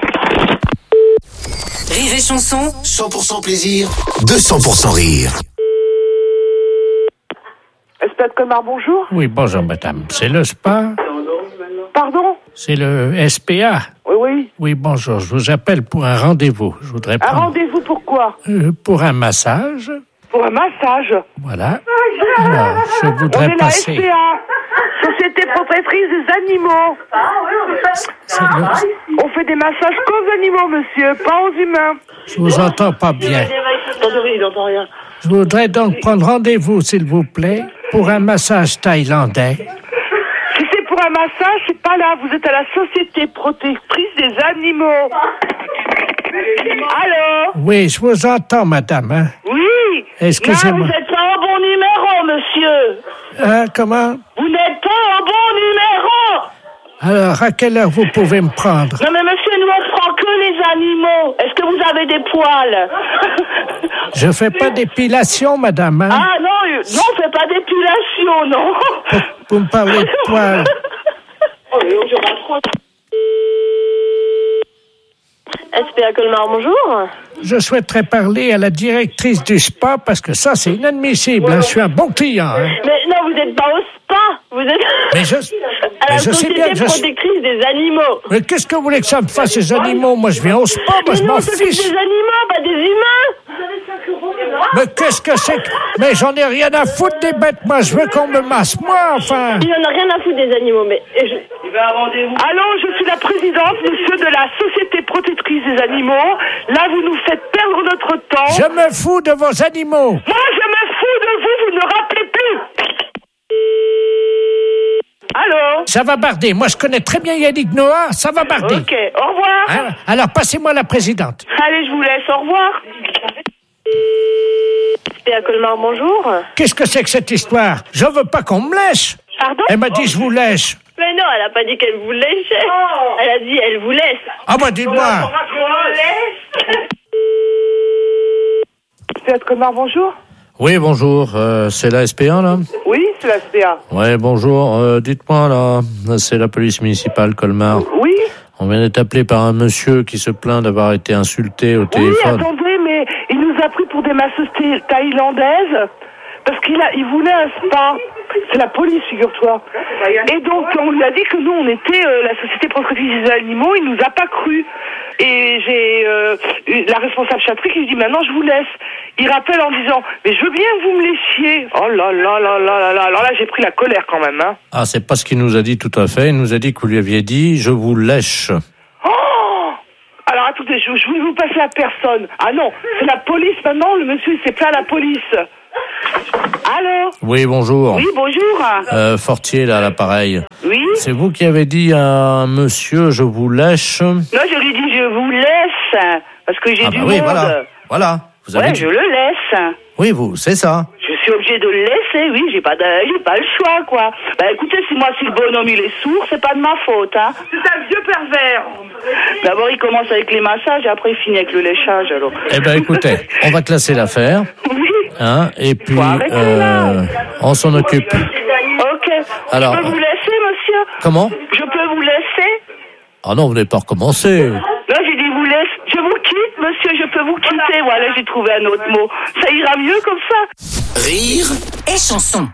Rire et chanson. 100% plaisir, 200% rire. SPA de Colmar, bonjour. Oui, bonjour madame. C'est le spa? Pardon? C'est le SPA? Oui. Oui, bonjour. Je vous appelle pour un rendez-vous. Je voudrais prendre... Un rendez-vous pourquoi? Pour un massage. Pour un massage? Voilà. Alors, je voudrais on est passer... la SPA, Société Protectrice des Animaux. On fait des massages qu'aux animaux, monsieur, pas aux humains. Je vous entends pas bien. Attendez, il n'entend rien. Je voudrais donc prendre rendez-vous, s'il vous plaît, pour un massage thaïlandais. Si c'est pour un massage, c'est pas là. Vous êtes à la Société Protectrice des Animaux. Allô? Oui, je vous entends, madame. Hein? Oui. Excusez-moi. Non, vous n'êtes pas au bon numéro, monsieur. Comment? Vous n'êtes pas au bon numéro. Alors, à quelle heure vous pouvez me prendre? Non, mais monsieur, nous, on prend que les animaux. Est-ce que vous avez des poils? Je fais pas d'épilation, madame. Hein? Ah, non, on fait pas d'épilation, non. Vous me parlez de poils. SPA Colmar, bonjour. Je souhaiterais parler à la directrice du spa parce que ça, c'est inadmissible. Hein. Je suis un bon client. Hein. Mais non, vous n'êtes pas au spa. Vous êtes mais je à la sais Société bien, Protectrice des Animaux. Mais qu'est-ce que vous voulez que ça me fasse, ces animaux? Moi, je viens au spa, moi, je m'en fiche. Des animaux, pas des humains. Mais qu'est-ce que c'est que... Mais j'en ai rien à foutre des bêtes, moi. Je veux qu'on me masse, moi, enfin. Il n'en a rien à foutre des animaux, mais... Allô, je suis la présidente, monsieur, de la Société Protectrice des Animaux. Là, vous nous faites perdre notre temps. Je me fous de vos animaux. Moi, je me fous de vous, vous ne rappelez plus. Allô? Ça va barder. Moi, je connais très bien Yannick Noah. Ça va barder. Ok, au revoir. Hein? Alors, passez-moi la présidente. Allez, je vous laisse. Au revoir. SPA Colmar, bonjour. Qu'est-ce que c'est que cette histoire? Je veux pas qu'on me lèche. Pardon? Elle m'a dit je vous lèche. Mais non, elle a pas dit qu'elle vous léchait. Elle a dit elle vous laisse. Ah bah dites-moi. SPA de Colmar, bonjour. Oui, bonjour. C'est la SPA, là? Oui, c'est la SPA. Ouais, bonjour. Dites-moi, là, c'est la police municipale Colmar. Oui. On vient d'être appelé par un monsieur qui se plaint d'avoir été insulté au téléphone. Oui, attendez, mais il nous a pris pour des masseuses thaïlandaises Parce il voulait un spa. C'est la police, figure-toi. Et donc, on lui a dit que nous, on était la société protectrice des animaux. Il nous a pas cru. Et j'ai la responsable chatterie qui lui dit, maintenant, je vous laisse. Il rappelle en disant, mais je veux bien que vous me laissiez. Oh là là là là là là. Alors là, j'ai pris la colère quand même. Hein. Ah, c'est pas ce qu'il nous a dit tout à fait. Il nous a dit que vous lui aviez dit, je vous lèche. Oh! Alors, attendez, je voulais vous passer à personne. Ah non, c'est la police maintenant. Le monsieur, il s'est plaint à la police. Allô? Oui, bonjour. Oui, bonjour. Fortier, là, à l'appareil. Oui. C'est vous qui avez dit à monsieur, je vous lèche? Non, je lui ai dit, je vous laisse. Parce que j'ai du oui, monde. Voilà. Vous avez dit... je le laisse. Oui, c'est ça. Je suis obligé de le laisser, oui, j'ai pas le choix, quoi. Bah écoutez, si le bonhomme il est sourd, c'est pas de ma faute, hein. C'est un vieux pervers. D'abord il commence avec les massages et après il finit avec le léchage, alors. Eh ben écoutez, on va classer l'affaire. Oui. Hein, et puis on s'en occupe. Ok. Alors, je peux vous laisser, monsieur? Comment? Je peux vous laisser? Ah non, vous n'avez pas recommencé. Là, j'ai dit vous laisse. Je vous quitte, monsieur, je peux vous quitter. Voilà, j'ai trouvé un autre mot. Ça ira mieux comme ça. Rire et chanson.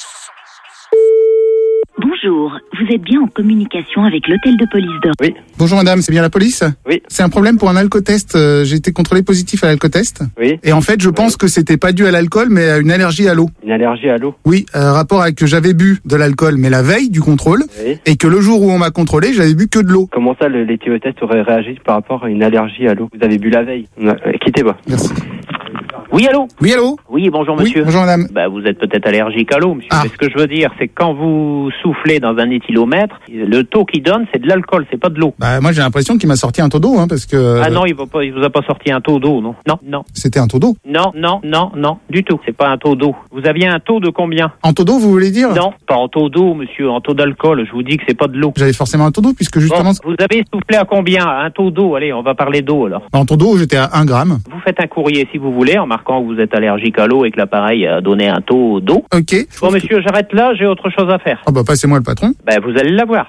Bonjour, vous êtes bien en communication avec l'hôtel de police de... Oui. Bonjour madame, c'est bien la police? Oui. C'est un problème pour un alcotest. J'ai été contrôlé positif à l'alcotest. Oui. Et en fait, je pense que c'était pas dû à l'alcool, mais à une allergie à l'eau. Une allergie à l'eau? Oui, rapport avec que j'avais bu de l'alcool, mais la veille du contrôle, oui. Et que le jour où on m'a contrôlé, j'avais bu que de l'eau. Comment ça, les théotests auraient réagi par rapport à une allergie à l'eau? Vous avez bu la veille? Quittez-moi. Merci. Oui, allô? Oui, allô? Oui, bonjour, monsieur. Oui, bonjour, madame. Bah, vous êtes peut-être allergique à l'eau, monsieur. Ah. Mais ce que je veux dire, c'est que quand vous soufflez dans un éthylomètre, le taux qu'il donne, c'est de l'alcool, c'est pas de l'eau. Bah, moi, j'ai l'impression qu'il m'a sorti un taux d'eau, hein, parce que... Ah non, il vous a pas sorti un taux d'eau, non? Non. C'était un taux d'eau? Non, du tout. C'est pas un taux d'eau. Vous aviez un taux de combien? En taux d'eau, vous voulez dire? Non, pas en taux d'eau, monsieur, en taux d'alcool. Je vous dis que c'est pas de l'eau. J'avais forcément un taux d'eau, puisque justement... Bon, vous avez soufflé à combien? Un taux d'eau, allez, on va parler d'eau, alors. En taux d'eau, j'étais à 1 gramme. Vous faites un courrier, si vous voulez, en marquant que vous êtes allergique à l'eau et que l'appareil a donné un taux d'eau. Ok. Bon, monsieur, j'arrête là, j'ai autre chose à faire. Ah bah, passez-moi le patron. Ben, vous allez l'avoir.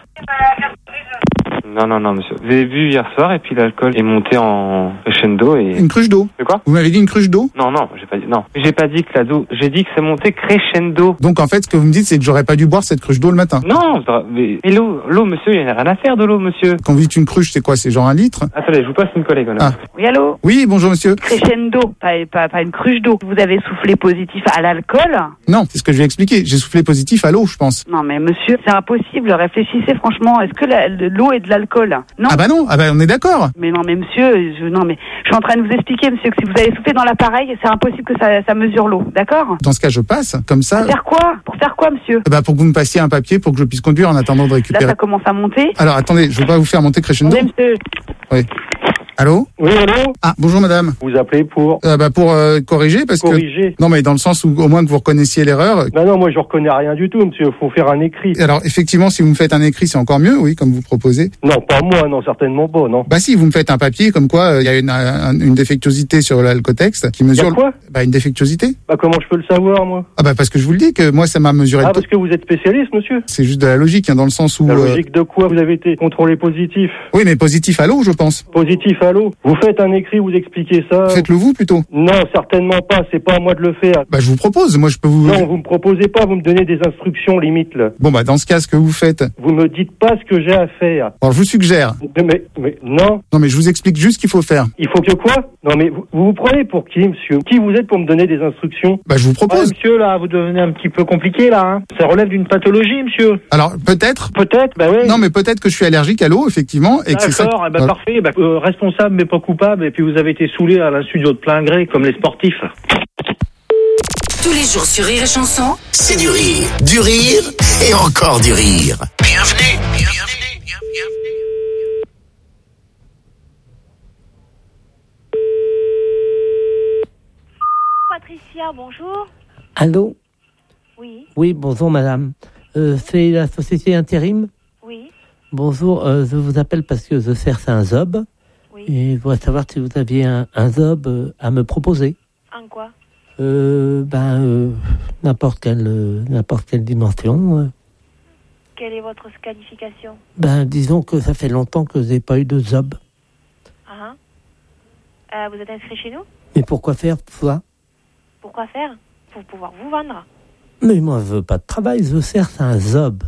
Non, monsieur. Vous avez vu hier soir et puis l'alcool est monté en crescendo et... Une cruche d'eau. C'est quoi? Vous m'avez dit une cruche d'eau? Non, j'ai pas dit, non. J'ai pas dit que la d'eau, j'ai dit que c'est monté crescendo. Donc, en fait, ce que vous me dites, c'est que j'aurais pas dû boire cette cruche d'eau le matin. Non, mais l'eau, monsieur, il n'y a rien à faire de l'eau, monsieur. Quand vous dites une cruche, c'est quoi? C'est genre 1 litre? Attendez, je vous passe une collègue, Ah. Oui, allô? Oui, bonjour, monsieur. Crescendo, pas une cruche d'eau. Vous avez soufflé positif à l'alcool? Non, c'est ce que je vais expliquer. J'ai soufflé positif à l'eau, je pense. Non, mais monsieur, c'est impossible. Réfléchissez franchement. Est-ce que l'eau est de l'alcool? Non. Ah bah non, on est d'accord. Mais non, mais monsieur, je suis en train de vous expliquer, monsieur, que si vous avez soufflé dans l'appareil, c'est impossible que ça mesure l'eau, d'accord? Dans ce cas, je passe, comme ça. Pour faire quoi, monsieur? Bah pour que vous me passiez un papier pour que je puisse conduire en attendant de récupérer. Là, ça commence à monter. Alors, attendez, je veux pas vous faire monter crescendo. Attendez, monsieur. Oui. Allô? Oui, allô? Ah, bonjour madame. Vous appelez pour? Pour corriger, parce corriger. Non, mais dans le sens où au moins que vous reconnaissiez l'erreur. Non, moi je reconnais rien du tout, monsieur. Faut faire un écrit. Alors, effectivement, si vous me faites un écrit, c'est encore mieux, oui, comme vous proposez. Non, pas moi, non, certainement pas, non. Bah si, vous me faites un papier comme quoi il y a une défectuosité sur l'alcotext qui mesure... Y a quoi? Bah une défectuosité. Bah comment je peux le savoir, moi? Ah bah parce que je vous le dis que moi ça m'a mesuré... parce que vous êtes spécialiste, monsieur? C'est juste de la logique, hein, dans le sens où... La logique de quoi? Vous avez été contrôlé positif? Oui, mais positif à l'eau, je pense. Positif à l'eau? Vous faites un écrit, vous expliquez ça? Faites-le vous, plutôt. Non, certainement pas, c'est pas à moi de le faire. Bah je vous propose, moi je peux vous... Non, vous me proposez pas, vous me donnez des instructions limite, là. Bon bah dans ce cas, ce que vous faites... Vous me dites pas ce que j'ai à faire. Alors je vous suggère... Mais non. Non mais je vous explique juste ce qu'il faut faire. Il faut que quoi? Non mais vous prenez pour qui, monsieur? Qui vous êtes pour me donner des instructions? Bah je vous propose. Monsieur, là, vous devenez un petit peu compliqué, là, hein. Ça relève d'une pathologie, monsieur. Alors peut-être. Peut-être, bah oui. Non mais peut-être que je suis allergique à l'eau, effectivement. Et que c'est ça... D'accord, bah, parfait. Bah, responsable mais pas coupable, et puis vous avez été saoulé à l'insu de votre plein gré, comme les sportifs. Tous les jours sur Rire et Chanson, c'est du rire et encore du rire. Bienvenue. Patricia, bonjour. Allô? Oui. Oui, bonjour madame. C'est la société Intérim? Oui. Bonjour, je vous appelle parce que je cherche un job. Oui. Et je voudrais savoir si vous aviez un job à me proposer. En quoi? N'importe quelle dimension. Quelle est votre qualification? Disons que ça fait longtemps que j'ai pas eu de job. Vous êtes inscrit chez nous? Mais pourquoi faire ça? Pourquoi faire? pour pouvoir vous vendre. Mais moi, je veux pas de travail, je cherche un job.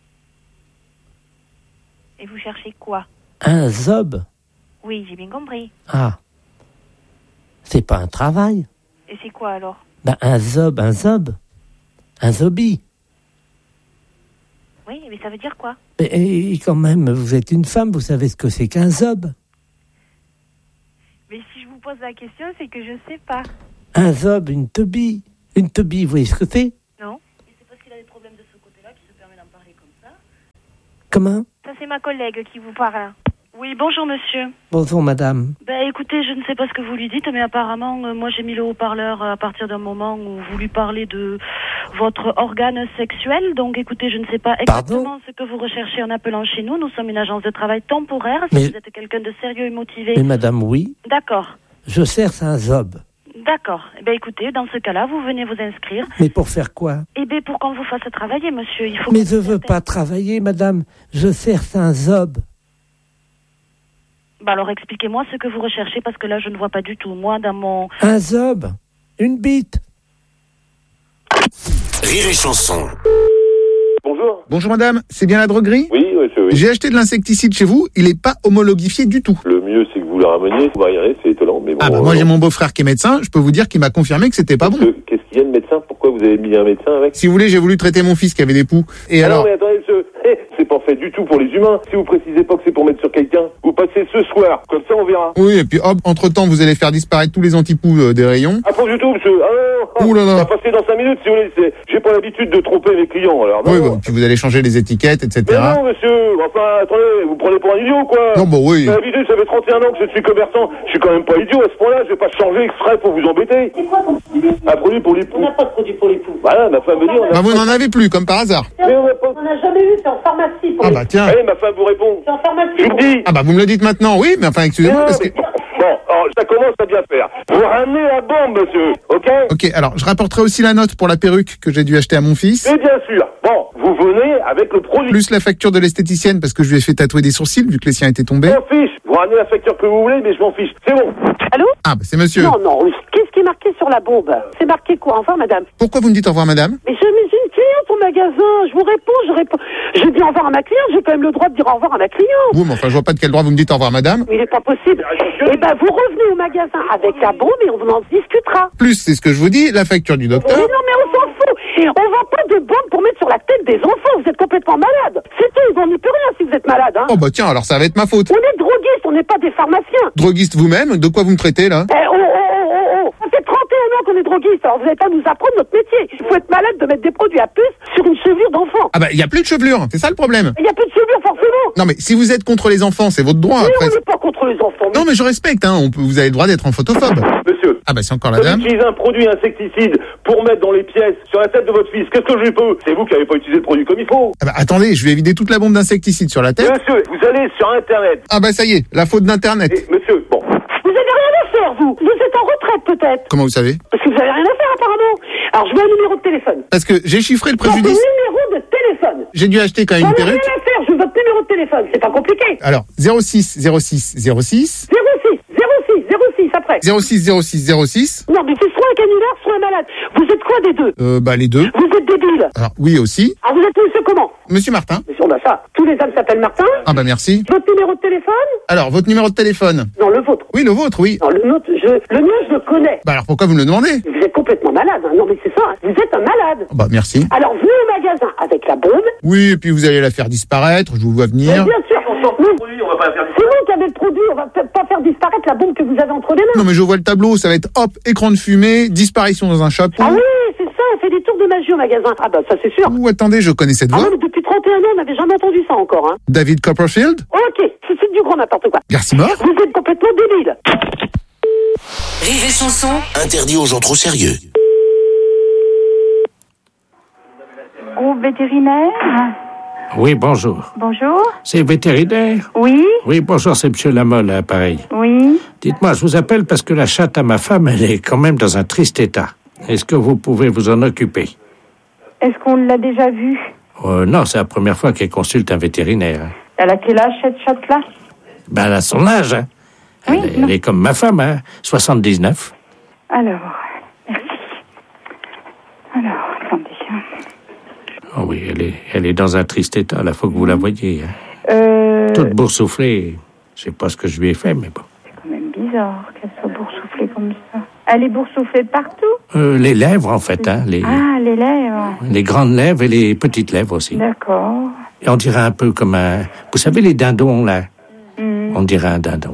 Et vous cherchez quoi? Un job? Oui, j'ai bien compris. Ah. C'est pas un travail. Et c'est quoi alors? Ben, un job. Un zombie. Oui, mais ça veut dire quoi? Et quand même, vous êtes une femme, vous savez ce que c'est qu'un job. Mais si je vous pose la question, c'est que je sais pas. Un zob, une teubie. Une teubie, vous voyez ce que c'est? Non. Et c'est parce qu'il a des problèmes de ce côté-là qu'il se permet d'en parler comme ça. Comment? Ça, c'est ma collègue qui vous parle. Oui, bonjour monsieur. Bonjour madame. Ben écoutez, je ne sais pas ce que vous lui dites, mais apparemment, moi j'ai mis le haut-parleur à partir d'un moment où vous lui parlez de votre organe sexuel. Donc écoutez, je ne sais pas exactement ce que vous recherchez en appelant chez nous. Nous sommes une agence de travail temporaire. Si vous êtes quelqu'un de sérieux et motivé... Mais madame, oui. D'accord. Je cherche un job. D'accord. Eh bien, écoutez, dans ce cas-là, vous venez vous inscrire. Mais pour faire quoi? Eh bien, pour qu'on vous fasse travailler, monsieur. Il faut mais je veux pas travailler, madame. Je cherche un job. Bah alors, expliquez-moi ce que vous recherchez, parce que là, je ne vois pas du tout. Moi, dans mon... Un job. Une bite. Rire et chanson. Bonjour. Bonjour madame, c'est bien la droguerie? Oui, monsieur, oui. J'ai acheté de l'insecticide chez vous, il est pas homologifié du tout. Le mieux, c'est que vous le rameniez, vous verrez, c'est étonnant, mais bon... Ah bah moi j'ai mon beau-frère qui est médecin, je peux vous dire qu'il m'a confirmé que c'était pas bon. Qu'est-ce qu'il y a de médecin? Pourquoi vous avez mis un médecin avec? Si vous voulez, j'ai voulu traiter mon fils qui avait des poux. Et alors... Non mais attendez, monsieur, c'est pas fait du tout pour les humains. Si vous précisez pas que c'est pour mettre sur quelqu'un, vous passez ce soir, comme ça on verra. Oui, et puis hop, entre-temps, vous allez faire disparaître tous les antipoux des rayons. Ah, pas du tout, monsieur. Ah non, ouh là là. Ça va passer dans 5 minutes, si vous voulez. J'ai pas l'habitude de tromper mes clients, alors. Non, oui, bon, puis vous allez changer les étiquettes, etc. Mais non, monsieur. Enfin, attendez, vous prenez pour un idiot, quoi. Non, bon, oui. Ça fait 31 ans que je suis commerçant. Je suis quand même pas idiot à ce point-là. Je vais pas changer exprès pour vous embêter. C'est quoi ton produit? Un produit pour les poux. On n'a pas de produit pour les poux. Voilà, ma femme me dit... Bah, vous n'en avez plus, comme par hasard. Mais on n'a pas... On n'a jamais eu, c'est en pharmacie. Pour ah bah tiens. Eh, ma femme vous répond. C'est en pharmacie. Je vous le dis. Ah bah vous me le dites maintenant, oui, mais enfin, excusez-moi, parce que... Bon, alors, ça commence à bien faire. Vous ramenez la bombe, monsieur, ok? Ok, alors, je rapporterai aussi la note pour la perruque que j'ai dû acheter à mon fils. Mais bien sûr. Bon, vous venez avec le produit. Plus la facture de l'esthéticienne, parce que je lui ai fait tatouer des sourcils, vu que les siens étaient tombés. Je m'en fiche. Vous ramenez la facture que vous voulez, mais je m'en fiche. C'est bon. Allô? Ah bah c'est monsieur. Non, non, qu'est-ce qui est marqué sur la bombe? C'est marqué quoi? Enfin, madame? Pourquoi vous me dites au revoir, madame? Mais j'ai une cliente au magasin. Je vous réponds. Je dis au revoir à ma cliente. J'ai quand même le droit de dire au revoir à ma cliente. Oui, mais enfin, je vois pas de quel droit vous me dites au revoir, madame. Il n'est pas possible. Eh ben, vous revenez au magasin avec la bombe et on en discutera. Plus, c'est ce que je vous dis, la facture du docteur. Mais non, mais on s'en fout. Et on vend pas de bombe pour mettre sur la tête des enfants. Vous êtes complètement malade. C'est tout. On n'y peut rien si vous êtes malade, hein. Oh bah tiens, alors ça va être ma faute. On est droguistes, on n'est pas des pharmaciens. Droguiste vous-même? De quoi vous me traitez, là? Ça fait 31 ans qu'on est droguistes, alors vous n'allez pas nous apprendre notre métier. Il faut être malade de mettre des produits à puce sur une chevelure d'enfant. Ah bah, il y a plus de chevelure, c'est ça le problème. Il y a plus de chevelure, forcément. Non mais si vous êtes contre les enfants, c'est votre droit. Mais après. on n'est pas contre les enfants. Non mais je respecte, hein. Vous avez le droit d'être un photophobe. Monsieur. Ah bah c'est encore la dame. Utiliser un produit insecticide pour mettre dans les pièces sur la tête de votre fils. Qu'est-ce que je lui peux? C'est vous qui n'avez pas utilisé le produit comme il faut. Ah bah attendez, je vais vider toute la bombe d'insecticide sur la tête. Monsieur, vous allez sur Internet. Ah bah ça y est, la faute d'Internet. Monsieur, bon. Vous avez rien à faire, vous. Vous êtes en retraite, peut-être. Comment vous savez? Parce que vous avez rien à faire, apparemment. Alors, je veux un numéro de téléphone. Parce que j'ai chiffré le Non, préjudice. numéro de téléphone. J'ai dû acheter quand même une perruque. Rien à faire, je veux votre numéro de téléphone. C'est pas compliqué. Alors, 06 06 06. 06 après. 06 Non, mais c'est soit un canular, soit un malade. Vous êtes quoi des deux? Bah les deux. Vous êtes débile. Alors oui aussi. Ah, vous êtes monsieur comment? Monsieur Martin. Monsieur, bah ça, tous les hommes s'appellent Martin. Ah bah merci. Votre numéro de téléphone? Alors, votre numéro de téléphone? Non, le vôtre. Oui, le vôtre, oui. Non, le mien, je le connais. Bah alors pourquoi vous me le demandez? Vous êtes complètement malade, hein. Non, mais c'est ça, hein. Vous êtes un malade. Bah merci. Alors, venez au magasin avec la bombe. Oui, et puis vous allez la faire disparaître, je vous vois venir. Mais bien sûr, on va pas la faire disparaître. C'est vous qui avez le produit, on va peut-être pas faire disparaître la bombe que vous avez entre les mains. Non mais je vois le tableau, ça va être hop, écran de fumée, disparition dans un chapeau. Ah oui, c'est ça, on fait des tours de magie au magasin. Ah bah ça c'est sûr. Ouh, attendez, je connais cette voix. Ah oui, mais depuis 31 ans, on n'avait jamais entendu ça encore, hein. David Copperfield? Ok, c'est du grand n'importe quoi. Garcimore? Vous êtes complètement débile. Rire et chanson. Interdit aux gens trop sérieux. Groupe vétérinaire. Oui, bonjour. Bonjour. C'est vétérinaire? Oui. Oui, bonjour, c'est monsieur Lamolle, à pareil. Oui. Dites-moi, je vous appelle parce que la chatte à ma femme, elle est quand même dans un triste état. Est-ce que vous pouvez vous en occuper? Est-ce qu'on l'a déjà vue? Non, c'est la première fois qu'elle consulte un vétérinaire. Elle a quel âge, cette chatte-là? Ben, elle a son âge, hein. Oui, elle est comme ma femme, hein. 79. Alors, merci. Alors, attendez. Oh oui, elle est dans un triste état, là, faut que vous la voyiez. Hein. Toute boursouflée. Je sais pas ce que je lui ai fait, mais bon. C'est quand même bizarre qu'elle soit boursouflée comme ça. Elle est boursouflée partout? Les lèvres, en fait, hein. Ah, les lèvres. Les grandes lèvres et les petites lèvres aussi. D'accord. Et on dirait un peu comme un... Vous savez, les dindons, là? On dirait un dindon.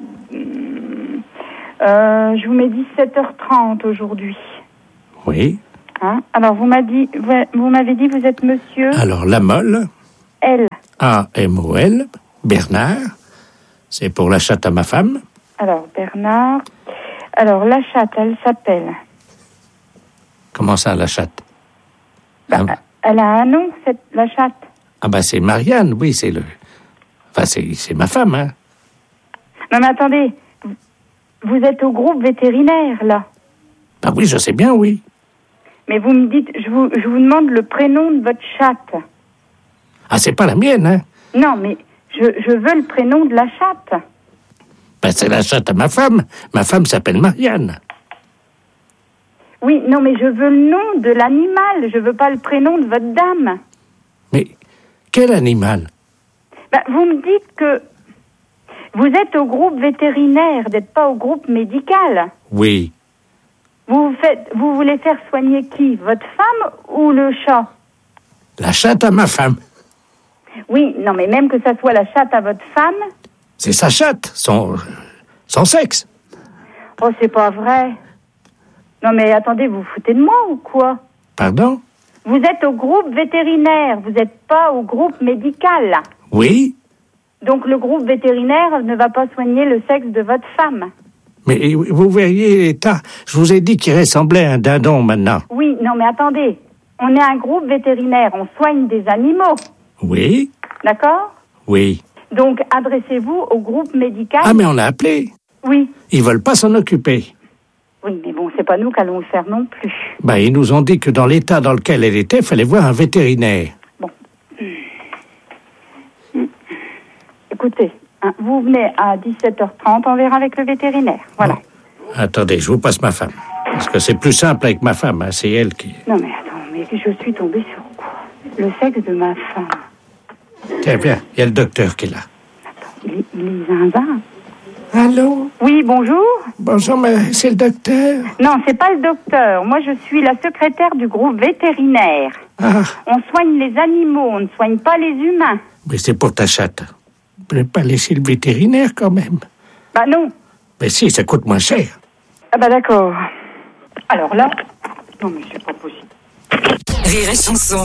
Je vous mets 17h30 aujourd'hui. Oui. Hein? Alors, vous m'avez dit, vous êtes monsieur? Alors, Lamolle. L. A-M-O-L. Bernard. C'est pour la chatte à ma femme. Alors, Bernard. Alors, la chatte, elle s'appelle? Comment ça, la chatte? Elle a un nom, la chatte. Ah ben, c'est Marianne, oui, c'est le... Enfin, c'est ma femme, hein. Non, mais attendez. Vous êtes au groupe vétérinaire, là? Ben oui, je sais bien, oui. Mais vous me dites... Je vous demande le prénom de votre chatte. Ah, c'est pas la mienne, hein? Non, mais je veux le prénom de la chatte. Ben, c'est la chatte à ma femme. Ma femme s'appelle Marianne. Oui, non, mais je veux le nom de l'animal. Je veux pas le prénom de votre dame. Mais quel animal? Ben, vous me dites que vous êtes au groupe vétérinaire, vous n'êtes pas au groupe médical. Oui. Vous voulez faire soigner qui? Votre femme ou le chat? La chatte à ma femme. Oui, non, mais même que ça soit la chatte à votre femme. C'est sa chatte, son sexe. Oh, c'est pas vrai. Non, mais attendez, vous vous foutez de moi ou quoi? Pardon? Vous êtes au groupe vétérinaire, vous n'êtes pas au groupe médical. Oui. Donc le groupe vétérinaire ne va pas soigner le sexe de votre femme. Mais vous verriez l'état. Je vous ai dit qu'il ressemblait à un dindon maintenant. Oui, non, mais attendez. On est un groupe vétérinaire, on soigne des animaux. Oui. D'accord? Oui. Donc adressez-vous au groupe médical. Ah, mais on a appelé. Oui. Ils veulent pas s'en occuper. Oui, mais bon, c'est pas nous qui allons le faire non plus. Ben, ils nous ont dit que dans l'état dans lequel elle était, il fallait voir un vétérinaire. Bon. Écoutez, hein, vous venez à 17h30, on verra avec le vétérinaire. Voilà. Bon. Attendez, je vous passe ma femme. Parce que c'est plus simple avec ma femme, hein, c'est elle qui... Non, mais attends, mais je suis tombée sur quoi? Le sexe de ma femme. Tiens, viens, il y a le docteur qui est là. Attends, il est zinzin. Allô? Oui, bonjour. Bonjour, mais c'est le docteur? Non, c'est pas le docteur. Moi, je suis la secrétaire du groupe vétérinaire. Ah. On soigne les animaux, on ne soigne pas les humains. Mais c'est pour ta chatte. Vous ne pouvez pas laisser le vétérinaire, quand même. Bah non. Mais si, ça coûte moins cher. Ah bah d'accord. Alors là... Non, mais c'est pas possible. Rire et chanson.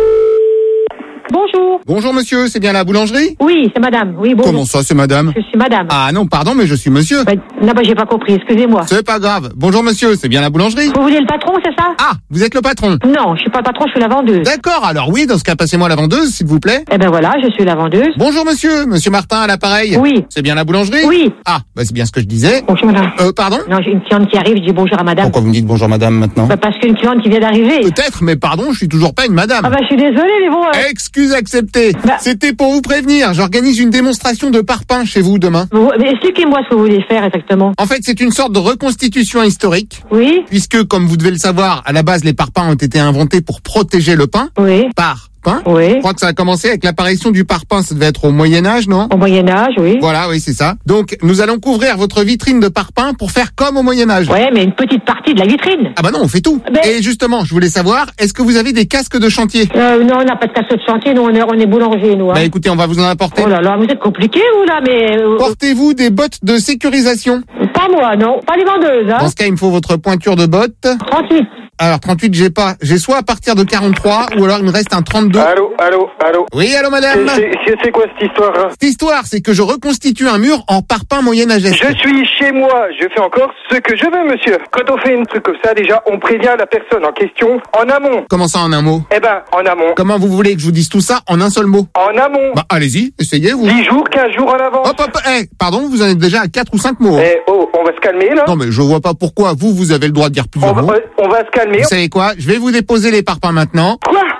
Bonjour. Bonjour monsieur, c'est bien la boulangerie? Oui, c'est madame. Oui, bonjour. Comment ça, c'est madame? Je suis madame. Ah non, pardon, mais je suis monsieur. Non, j'ai pas compris, excusez-moi. C'est pas grave. Bonjour monsieur, c'est bien la boulangerie? Vous voulez le patron, c'est ça? Ah, vous êtes le patron? Non, je suis pas le patron, je suis la vendeuse. D'accord, alors oui, dans ce cas, passez-moi la vendeuse, s'il vous plaît. Eh ben voilà, je suis la vendeuse. Bonjour monsieur Martin à l'appareil. Oui. C'est bien la boulangerie? Oui. Ah, bah c'est bien ce que je disais. Bonjour madame. Pardon? Non, j'ai une cliente qui arrive, je dis bonjour à madame. Pourquoi vous me dites bonjour madame maintenant? Bah parce qu'une cliente qui vient d'arriver. Peut-être, mais pardon, je suis toujours pas une madame. Ah bah je suis désolée, mais bon... Excuse acceptée. C'était pour vous prévenir, j'organise une démonstration de parpaing chez vous demain. Mais expliquez-moi ce que vous voulez faire exactement. En fait, c'est une sorte de reconstitution historique. Oui. Puisque, comme vous devez le savoir, à la base, les parpaings ont été inventés pour protéger le pain. Oui. Par pain. Oui. Je crois que ça a commencé avec l'apparition du parpaing, ça devait être au Moyen-Âge, non? Au Moyen-Âge, oui. Voilà, oui, c'est ça. Donc, nous allons couvrir votre vitrine de parpaing pour faire comme au Moyen-Âge. Ouais, mais une petite partie de la vitrine. Ah bah non, on fait tout. Et justement, je voulais savoir, est-ce que vous avez des casques de chantier? Non, on n'a pas de casque de chantier, nous, on est boulanger, nous. Hein. Bah écoutez, on va vous en apporter. Oh là là, vous êtes compliqué, vous, là, mais... Portez-vous des bottes de sécurisation? Pas moi, non. Pas les vendeuses, hein. Dans ce cas, il me faut votre pointure de bottes. 38. Alors, 38, j'ai pas. J'ai soit à partir de 43, ou alors il me reste un 32. Allô. Oui, allô, madame. C'est quoi cette histoire? Cette histoire, c'est que je reconstitue un mur en parpaing moyenâgeux. Je suis chez moi, je fais encore ce que je veux, monsieur. Quand on fait un truc comme ça, déjà, on prévient la personne en question en amont. Comment ça, en un mot? Eh ben, en amont. Comment vous voulez que je vous dise tout ça en un seul mot? En amont. Bah, allez-y, essayez, vous. 10 jours, 15 jours en avance. Hop, pardon, vous en êtes déjà à 4 ou 5 mots. On va se calmer, là. Non, mais je vois pas pourquoi vous avez le droit de dire plusieurs mots. On va se calmer. Vous savez quoi? Je vais vous déposer les parpaings maintenant. Quoi?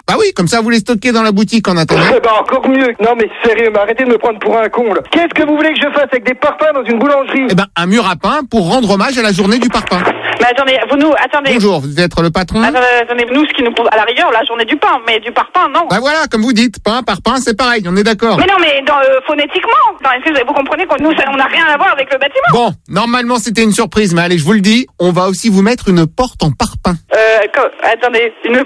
Bah oui, comme ça vous les stockez dans la boutique en attendant. Bah encore mieux. Non mais sérieux, mais arrêtez de me prendre pour un con là. Qu'est-ce que vous voulez que je fasse avec des parpaings dans une boulangerie? Eh ben, un mur à pain pour rendre hommage à la journée du parpaing. Mais attendez, attendez. Bonjour, vous êtes le patron? Attendez, nous, ce qui nous pose à la rigueur, la journée du pain, mais du parpaing, non. Bah voilà, comme vous dites, pain, parpaing, c'est pareil, on est d'accord. Mais non, mais phonétiquement. Non, est-ce que vous comprenez qu'on on n'a rien à voir avec le bâtiment? Bon, normalement c'était une surprise, mais allez, je vous le dis, on va aussi vous mettre une porte en parpaing. Attendez, une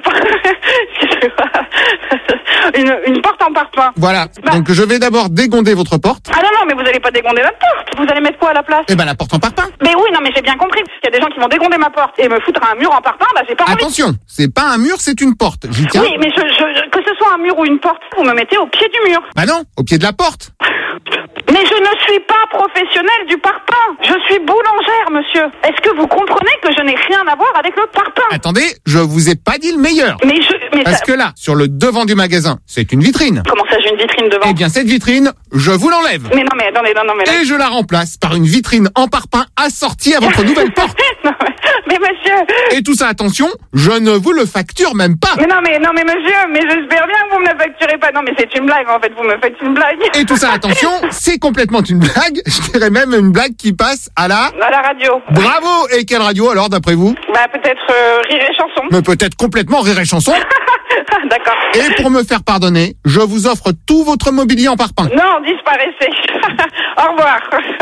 porte en parpaing. Voilà, donc je vais d'abord dégonder votre porte. Ah non, mais vous allez pas dégonder notre porte. Vous allez mettre quoi à la place? Eh ben la porte en parpaing. Mais oui, non, mais j'ai bien compris. Il y a des gens qui vont dégonder ma porte et me foutre un mur en parpaing, bah j'ai pas envie. Attention, c'est pas un mur, c'est une porte. J'y tiens. Oui, mais que ce soit un mur ou une porte, vous me mettez au pied du mur. Bah non, au pied de la porte. Mais je ne suis pas professionnelle du parpaing. Je suis boulangère, monsieur. Est-ce que vous comprenez que je n'ai rien à voir avec le parpaing? Attendez, je vous ai pas dit le meilleur. Parce que là, sur le devant du magasin, c'est une vitrine. Comment ça, j'ai une vitrine devant? Eh bien, cette vitrine, je vous l'enlève. Mais non, mais attendez, non, mais... Et je la remplace par une vitrine en parpaing assortie à votre nouvelle porte. Mais monsieur... Et tout ça, attention, je ne vous le facture même pas. Mais non, mais monsieur, mais j'espère bien que vous me la facturez pas. Non, mais c'est une blague, en fait, vous me faites une blague. Et tout ça, attention, c'est complètement une blague. Je dirais même une blague qui passe à la radio. Bravo. Et quelle radio alors, d'après vous? Bah, peut-être Rire et Chanson. Mais peut-être complètement Rire et Chanson. D'accord. Et pour me faire pardonner, je vous offre tout votre mobilier en parpaing. Non, disparaissez. Au revoir.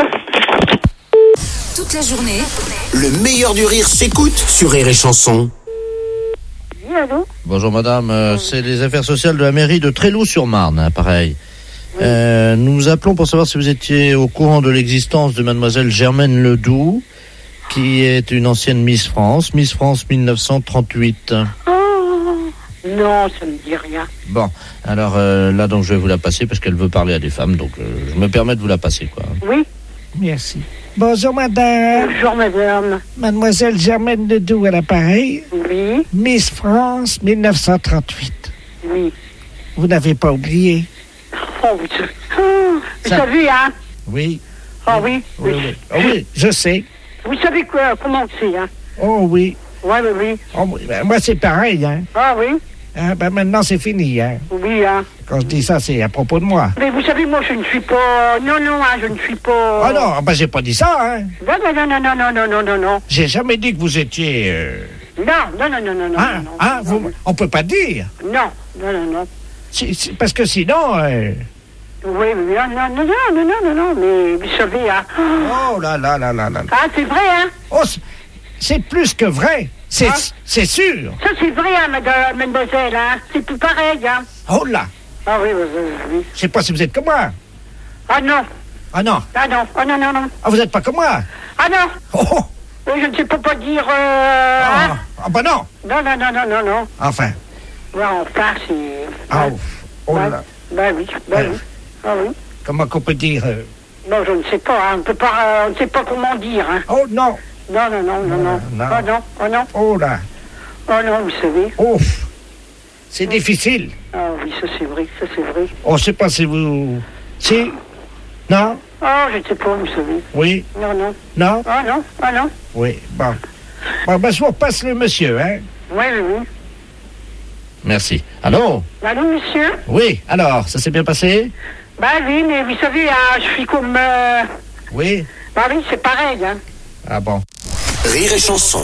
Toute la journée, Le meilleur du rire s'écoute sur Rire et Chanson. Oui, allô? Bonjour madame, c'est les affaires sociales de la mairie de Tréloux-sur-Marne, pareil. Nous appelons pour savoir si vous étiez au courant de l'existence de mademoiselle Germaine Ledoux, qui est une ancienne Miss France 1938. Non, ça me dit rien. Bon, alors là donc je vais vous la passer parce qu'elle veut parler à des femmes, donc je me permets de vous la passer, quoi. Oui. Merci. Bonjour madame. Bonjour madame. Mademoiselle Germaine Ledoux à l'appareil. Oui. Miss France 1938. Oui. Vous n'avez pas oublié? Oh, vous savez, hein? Oui. Ah oui. Oui. Oh, oui, je sais. Vous savez quoi, comment c'est, hein? Oh oui. Ouais, oui. Oh, oui. Ben, moi c'est pareil, hein. Ah oui. Ah, ben maintenant c'est fini, hein. Oui, hein. Quand je dis ça, c'est à propos de moi. Mais vous savez, moi je ne suis pas... Non, hein, je ne suis pas... Ah non, ben j'ai pas dit ça, hein. Non. J'ai jamais dit que vous étiez... Non. On peut pas dire. Non. Parce que sinon... Oui, non, mais vous savez, hein. Oh là. Ah, c'est vrai, hein. Oh, c'est plus que vrai. C'est sûr. Ça, c'est vrai, hein, mademoiselle, hein. C'est tout pareil, hein. Oh là. Ah oui. Je sais pas si vous êtes comme moi. Ah non. Non. Ah, vous êtes pas comme moi. Ah non. Oh. Oui, je ne sais pas dire... Ah bah non. Non. Enfin. Ouais, enfin, c'est... Ah, oh là. Bah oui. Ah oui. Comment qu'on peut dire Non, je ne sais pas, hein. On ne sait pas comment dire, hein. Oh non. Non. Oh non. Oh là. Oh non, vous savez. Oh. C'est difficile. Ah oui, ça c'est vrai. Oh, je sais pas si vous... Si? Non? Ah, je ne sais pas, vous savez. Oui? Non? Ah non. Oui, bon. Ben, je vous repasse le monsieur, hein? Oui. Merci. Allô, monsieur? Oui, alors, ça s'est bien passé? Bah oui, mais vous savez, hein, je suis comme... Oui? Bah oui, c'est pareil, hein. Ah bon. Rire et Chanson.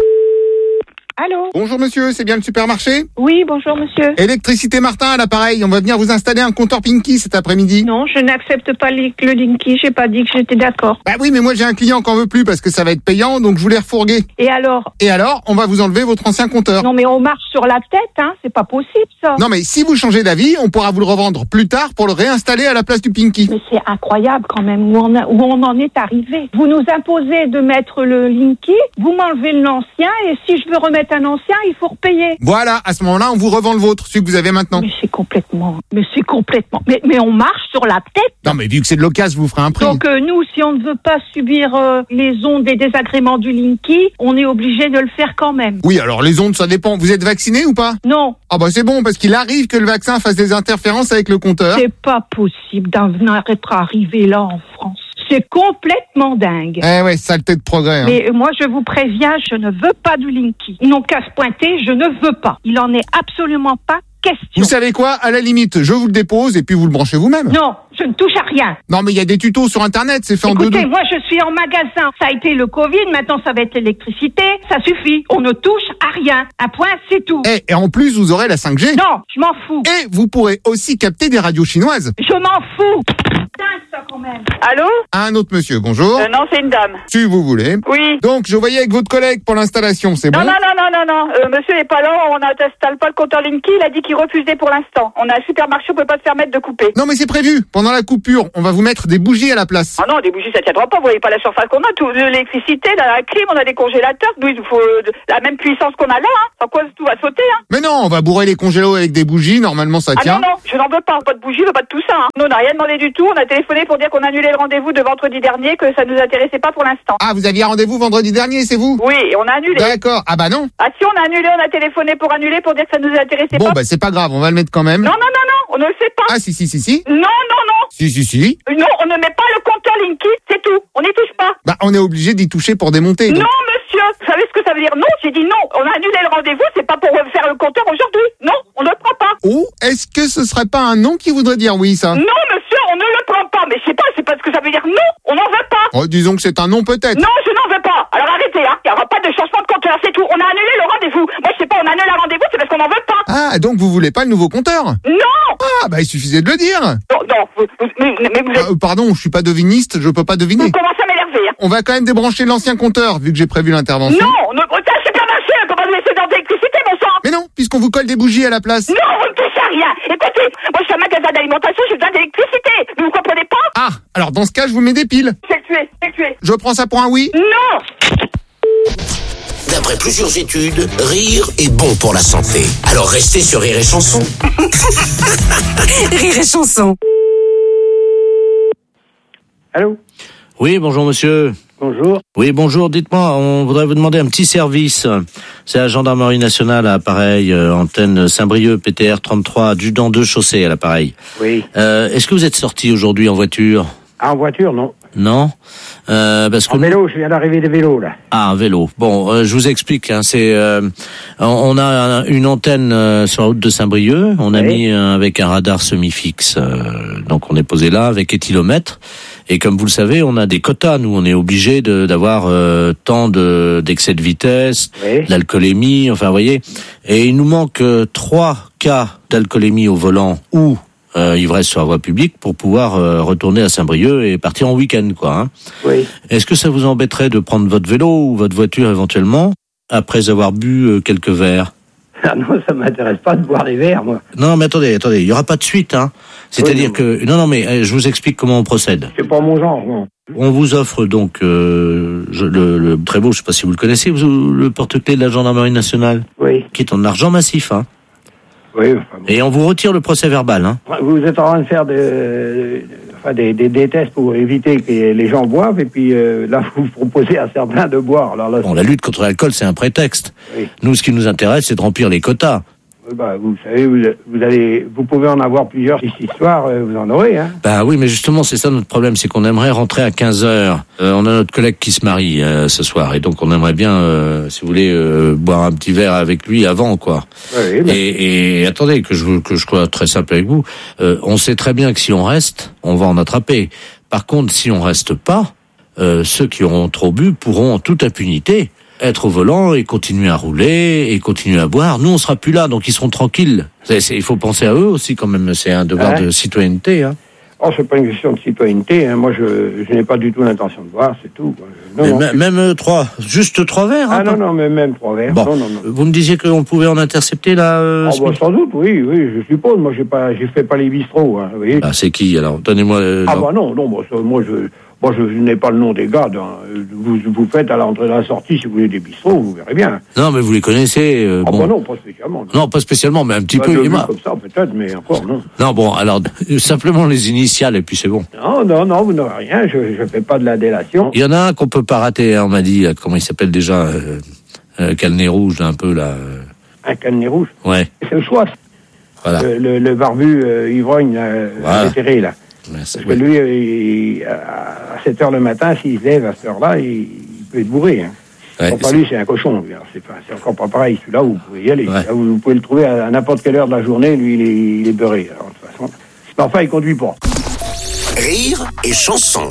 Allô? Bonjour monsieur, c'est bien le supermarché? Oui, bonjour monsieur. Électricité Martin à l'appareil, on va venir vous installer un compteur Pinky cet après-midi. Non, je n'accepte pas le Linky, j'ai pas dit que j'étais d'accord. Bah oui, mais moi j'ai un client qui en veut plus parce que ça va être payant, donc je voulais refourguer. Et alors, on va vous enlever votre ancien compteur. Non mais on marche sur la tête, hein, c'est pas possible ça. Non mais si vous changez d'avis, on pourra vous le revendre plus tard pour le réinstaller à la place du Pinky. Mais c'est incroyable quand même où on en est arrivé. Vous nous imposez de mettre le Linky, vous m'enlevez l'ancien et si je veux remettre un ancien, il faut repayer. Voilà, à ce moment-là, on vous revend le vôtre, celui que vous avez maintenant. Mais c'est complètement... Mais on marche sur la tête. Non mais vu que c'est de l'occasion, vous ferez un prix. Donc nous, si on ne veut pas subir les ondes et désagréments du Linky, on est obligé de le faire quand même. Oui, alors les ondes, ça dépend. Vous êtes vacciné ou pas? Non. Ah bah c'est bon, parce qu'il arrive que le vaccin fasse des interférences avec le compteur. C'est pas possible d'en être arrivé là en France. C'est complètement dingue. Eh ouais, saleté de progrès. Hein. Mais moi, je vous préviens, je ne veux pas du Linky. Ils n'ont qu'à se pointer, je ne veux pas. Il en est absolument pas question. Vous savez quoi? À la limite, je vous le dépose et puis vous le branchez vous-même. Non, je ne touche à rien. Non, mais il y a des tutos sur Internet, c'est fait en 2-2. Écoutez, moi je suis en magasin. Ça a été le Covid, maintenant ça va être l'électricité. Ça suffit. On ne touche à rien. Un point, c'est tout. Et en plus, vous aurez la 5G. Non, je m'en fous. Et vous pourrez aussi capter des radios chinoises. Je m'en fous. Dingue ça quand même. Allô? Un autre monsieur, bonjour. Non, c'est une dame. Si vous voulez. Oui. Donc, je voyais avec votre collègue pour l'installation, c'est bon? Non. Monsieur n'est pas là, on n'installe pas le compteur Linky, il a dit qu'il refusait pour l'instant. On a un supermarché, on peut pas se permettre de couper. Non, mais c'est prévu. Pendant la coupure, on va vous mettre des bougies à la place. Ah non, des bougies, ça tiendra pas, vous voyez pas la surface qu'on a, tout l'électricité, la clim, on a des congélateurs, nous, il nous faut la même puissance qu'on a là, hein. Sans quoi tout va sauter, hein. Mais non, on va bourrer les congélos avec des bougies, normalement ça tient. Ah non, je n'en veux pas de bougies, je veux pas de tout ça, hein. Nous, on n'a rien demandé du tout, on a téléphoné pour dire qu'on annulait le rendez-vous de vendredi dernier, que ça nous intéressait pas pour l'instant. Ah, vous aviez rendez-vous vendredi dernier, c'est vous? Oui, et on a annulé. D'accord, ah bah non. Ah si, on a annulé, on a téléphoné pour annuler, pour dire que ça nous intéressait pas. Bon, bah c'est pas grave, on va le mettre quand même. Non, on ne le fait pas. Ah si. Non. Si. Non, on ne met pas le compteur Linky, c'est tout. On n'y touche pas. Bah on est obligé d'y toucher pour démonter. Donc. Non, monsieur. Vous savez ce que ça veut dire? Non, j'ai dit non. On a annulé le rendez-vous, c'est pas pour faire le compteur aujourd'hui. Non, on ne le prend pas. Oh, est-ce que ce serait pas un non qui voudrait dire oui, ça? Non, monsieur, on ne le prend pas. Mais je sais pas, c'est pas ce que ça veut dire. Non, on n'en veut pas. Oh, disons que c'est un non peut-être. Non, je n'en veux pas. Alors arrêtez, hein. Il n'y aura pas de changement de compteur, c'est tout. On a annulé le rendez-vous. Moi, je sais pas, on annule le rendez-vous, c'est parce qu'on n'en veut pas. Ah, donc vous voulez pas le nouveau compteur? Non. Ah, bah il suffisait de le dire. Non, mais vous êtes... pardon, je suis pas deviniste, je peux pas deviner. Vous commencez à m'énerver, hein. On va quand même débrancher l'ancien compteur, vu que j'ai prévu l'intervention. Non, c'est un supermarché, on peut pas nous laisser dans l'électricité, mon sang. Mais non, puisqu'on vous colle des bougies à la place. Non, on ne touche à rien. Écoutez, moi je suis un magasin d'alimentation, j'ai besoin d'électricité. Vous comprenez pas? Ah, alors dans ce cas, je vous mets des piles. C'est le tuer. Je prends ça pour un oui? Non. D'après plusieurs études, rire est bon pour la santé. Alors restez sur Rire et Chanson. Rire et Chanson. Allô? Oui, bonjour monsieur. Bonjour. Oui, bonjour, dites-moi, on voudrait vous demander un petit service. C'est la gendarmerie nationale à l'appareil, antenne Saint-Brieuc, PTR 33, adjudant 2 chaussée à l'appareil. Oui. Est-ce que vous êtes sorti aujourd'hui en voiture? En voiture, non. Non, parce que en vélo, je viens d'arriver des vélos là. Ah, un vélo. Bon, je vous explique. Hein, on a une antenne sur la route de Saint-Brieuc. On a mis avec un radar semi-fixe. Donc on est posé là avec éthylomètre. Et comme vous le savez, on a des quotas. Nous, on est obligé d'avoir tant d'excès de vitesse, d'alcoolémie. Enfin, vous voyez. Et il nous manque 3 cas d'alcoolémie au volant ou ivresse sur la voie publique pour pouvoir retourner à Saint-Brieuc et partir en week-end, quoi. Hein. Oui. Est-ce que ça vous embêterait de prendre votre vélo ou votre voiture éventuellement après avoir bu quelques verres? Ah non, ça m'intéresse pas de boire des verres, moi. Non, mais attendez, il y aura pas de suite, hein. C'est-à-dire que non, mais je vous explique comment on procède. C'est pas mon genre, non. On vous offre donc le très beau, je sais pas si vous le connaissez, le porte-clés de la gendarmerie nationale. Oui. Qui est en argent massif, hein. Oui. Enfin, bon. Et on vous retire le procès verbal, hein. Vous êtes en train de faire des tests pour éviter que les gens boivent, et puis là, vous proposez à certains de boire. Alors là, bon, la lutte contre l'alcool, c'est un prétexte. Oui. Nous, ce qui nous intéresse, c'est de remplir les quotas. Bah, vous savez, vous pouvez en avoir plusieurs ce soir, vous en aurez, hein. Bah oui, mais justement, c'est ça notre problème, c'est qu'on aimerait rentrer à 15h. On a notre collègue qui se marie ce soir, et donc on aimerait bien, si vous voulez, boire un petit verre avec lui avant, quoi. Oui, bah... et attendez, que je sois très simple avec vous, on sait très bien que si on reste, on va en attraper. Par contre, si on reste pas, ceux qui auront trop bu pourront en toute impunité être au volant et continuer à rouler et continuer à boire. Nous, on sera plus là, donc ils seront tranquilles. Il faut penser à eux aussi, quand même. C'est un devoir de citoyenneté, hein. Oh, c'est pas une question de citoyenneté, hein. Moi, je n'ai pas du tout l'intention de boire, c'est tout. Non, même 3, juste 3 verres, hein. Ah non, mais même 3 verres. Bon. Non. Vous me disiez qu'on pouvait en intercepter, là, sans doute, oui, je suppose. Moi, j'ai fait pas les bistrots, hein, vous voyez. Ah, c'est qui, alors? Donnez-moi... Moi, je n'ai pas le nom des gars. Vous faites à l'entrée et à la sortie, si vous voulez, des bistrots, vous verrez bien. Non, mais vous les connaissez. Non, pas spécialement. Non, pas spécialement, mais un petit peu. Comme ça, peut-être, mais encore, non. Non, bon, alors, simplement les initiales, et puis c'est bon. Non, vous n'aurez rien, je fais pas de la délation. Il y en a un qu'on peut pas rater, hein, on m'a dit, comment il s'appelle déjà, Canet rouge, un peu, là. Un Canet rouge? Ouais. C'est le choix. Voilà. Le barbu ivrogne, vétéré, là. Merci. Parce que lui, à 7h le matin, s'il se lève à cette heure-là, il peut être bourré. Hein. Pas lui, c'est un cochon. Lui. Alors, c'est encore pas pareil. Celui-là, vous pouvez y aller. Là, vous pouvez le trouver à n'importe quelle heure de la journée. Lui, il est beurré. Alors, de toute façon, parfois, il conduit pas. Rire et chanson.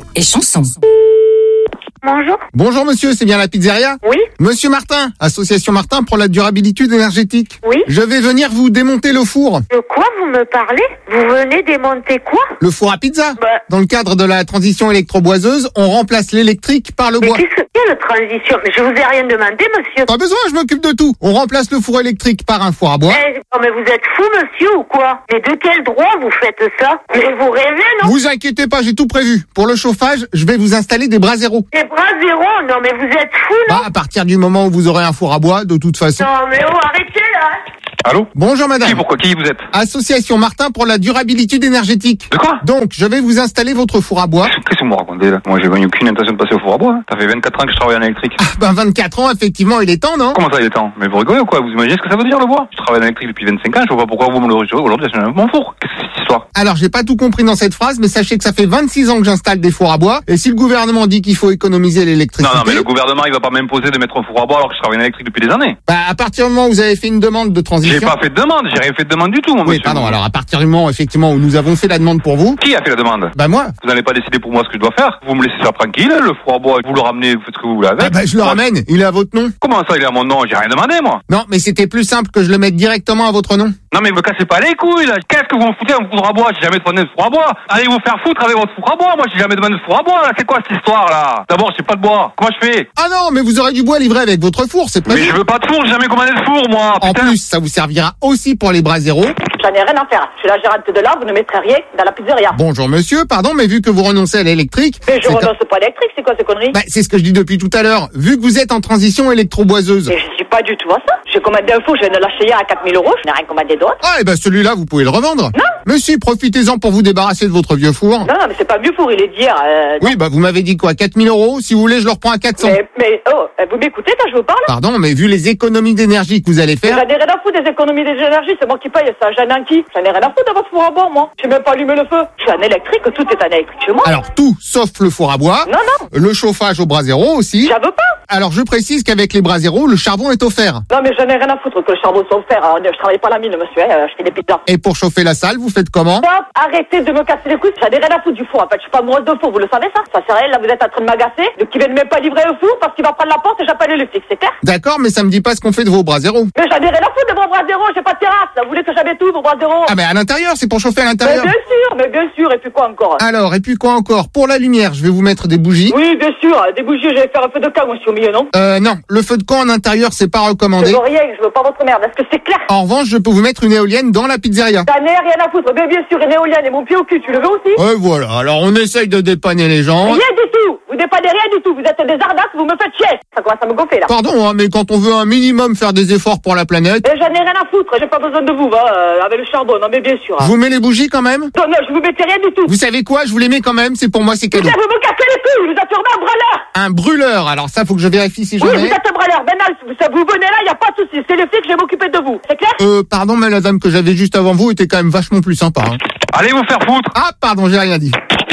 Bonjour. Bonjour monsieur, c'est bien la pizzeria? Oui. Monsieur Martin, association Martin pour la durabilité énergétique. Oui. Je vais venir vous démonter le four. De quoi vous me parlez? Vous venez démonter quoi? Le four à pizza. Dans le cadre de la transition électroboiseuse, on remplace l'électrique par le bois. Mais qu'est-ce qu'il y a de transition? Mais je vous ai rien demandé, monsieur. Pas besoin, je m'occupe de tout. On remplace le four électrique par un four à bois. Mais vous êtes fou, monsieur, ou quoi? Mais de quel droit vous faites ça? Mais vous rêvez, non? Vous inquiétez pas, j'ai tout prévu. Pour le chauffage, je vais vous installer des braseros. Des braseros? Non, mais vous êtes fou, non? À partir du moment où vous aurez un four à bois, de toute façon. Non, mais arrêtez, là. Allô? Bonjour madame. Qui vous êtes? Association Martin pour la durabilité énergétique. De quoi? Donc, je vais vous installer votre four à bois. Qu'est-ce que vous me racontez là? Moi, j'ai aucune intention de passer au four à bois. Ça fait 24 ans que je travaille en électrique. 24 ans, effectivement, il est temps, non? Comment ça, il est temps? Mais vous rigolez ou quoi? Vous imaginez ce que ça veut dire le bois? Je travaille en électrique depuis 25 ans, je vois pas pourquoi vous me le retirez aujourd'hui, c'est mon four. Qu'est-ce que c'est cette histoire? Alors, j'ai pas tout compris dans cette phrase, mais sachez que ça fait 26 ans que j'installe des fours à bois, et si le gouvernement dit qu'il faut économiser l'électricité... Non, mais le gouvernement, il va pas m'imposer de mettre un four à bois alors que je travaille en électrique depuis des années. À partir du moment où vous avez fait une demande de transition... J'ai pas fait de demande, j'ai rien fait de demande du tout, mon monsieur. Oui, pardon, alors à partir du moment, effectivement, où nous avons fait la demande pour vous... Qui a fait la demande? Moi. Vous n'allez pas décider pour moi ce que je dois faire. Vous me laissez faire tranquille, le four à bois, vous le ramenez, vous faites ce que vous voulez avec. Je le ramène, il est à votre nom. Comment ça, il est à mon nom? J'ai rien demandé, moi. Non, mais c'était plus simple que je le mette directement à votre nom. Non, mais me cassez pas les couilles, là. Qu'est-ce que vous me foutez un four à bois? J'ai jamais demandé de four à bois. Allez vous faire foutre avec votre four à bois. Moi, j'ai jamais demandé de four à bois, là. C'est quoi cette histoire, là? D'abord, j'ai pas de bois. Comment je fais? Ah non, mais vous aurez du bois livré avec votre four, c'est prévu. Mais je veux pas de four, j'ai jamais commandé de four, moi. En plus, ça vous servira aussi pour les braseros. J'en ai rien à faire. Je suis la gérante de là, vous ne mettrez rien dans la pizzeria. Bonjour monsieur, pardon, mais vu que vous renoncez à l'électrique... Mais je renonce pas à l'électrique, c'est quoi ces conneries? C'est ce que je dis depuis tout à l'heure. Vu que vous êtes en transition électroboiseuse... Mais je suis pas du tout à ça. J'ai commandé un four, je viens de l'acheter hier à 4 000 €, je n'ai rien commandé d'autre. Ah, et celui-là, vous pouvez le revendre. Non. Mais si, profitez-en pour vous débarrasser de votre vieux four. Non, mais c'est pas vieux four, il est d'hier. Oui, vous m'avez dit quoi, 4 000 €? Si vous voulez, je le reprends à 400. Mais vous m'écoutez quand je vous parle? Pardon, mais vu les économies d'énergie que vous allez faire... J'en ai rien à foutre des économies d'énergie, c'est moi qui paye ça. J'en ai qui? J'en ai rien à foutre de votre four à bois, moi. J'ai même pas allumé le feu. Je suis en électrique, tout est en électrique chez moi. Alors tout, sauf le four à bois. Non. Le chauffage au brasero aussi. J'en veux pas. Alors je précise qu'avec les braseros, le charbon est offert. Non, mais j'en ai rien à foutre que le charbon soit offert. Je travaille pas à la mine, monsieur, je fais des pizzas. Et pour chauffer la salle, vous faites comment? Stop, arrêtez de me casser les couilles. J'en ai rien à foutre du four, en fait. Je suis pas amoureuse de four, vous le savez ça? Ça sert à rien, là vous êtes en train de m'agacer. Donc ils viennent même pas livrer le four parce qu'il va prendre la porte et j'appelle le flic, c'est clair? D'accord, mais ça me dit pas ce qu'on fait de vos braseros. Mais j'en ai rien à foutre de vos braseros, j'ai pas de terrasse. Vous voulez que j'avais tout, vos braseros? Ah mais à l'intérieur, c'est pour chauffer à l'intérieur. Mais bien sûr, et puis quoi encore? Alors, et puis quoi encore? Pour la lumière, je vais vous mettre des bougies. Oui, bien sûr, des bougies, je vais faire un feu de camp aussi au milieu, non? Non, le feu de camp en intérieur, c'est pas recommandé. Je veux rien, je veux pas votre merde, est-ce que c'est clair? En revanche, je peux vous mettre une éolienne dans la pizzeria. T'en ai rien à foutre, mais bien sûr, une éolienne et mon pied au cul, tu le veux aussi? Voilà, alors on essaye de dépanner les gens. Rien du tout, vous dépannez rien du tout, vous êtes des ardasses, vous me faites chier. Ça commence à me gonfler là. Pardon, mais quand on veut un minimum faire des efforts pour la planète... Mais j'en ai rien à foutre, j'ai pas besoin de vous, avec le charbon, non mais bien sûr. Je vous mets les bougies quand même? Non, je vous mettais rien du tout. Vous savez quoi? Je vous les mets quand même, c'est pour moi, c'est cadeau. Putain, vous me cassez les couilles, vous êtes sûrement un brûleur. Un brûleur, alors ça faut que je vérifie si j'en ai. Oui, vous êtes un brûleur, vous venez là, y a pas de souci, c'est le flic, je vais m'occuper de vous, c'est clair? Pardon, mais la dame que j'avais juste avant vous était quand même vachement plus sympa. Hein. Allez vous faire foutre. Ah, pardon, j'ai rien dit.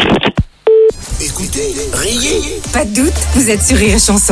Écoutez, riez. Pas de doute, vous êtes sur Rire et Chanson.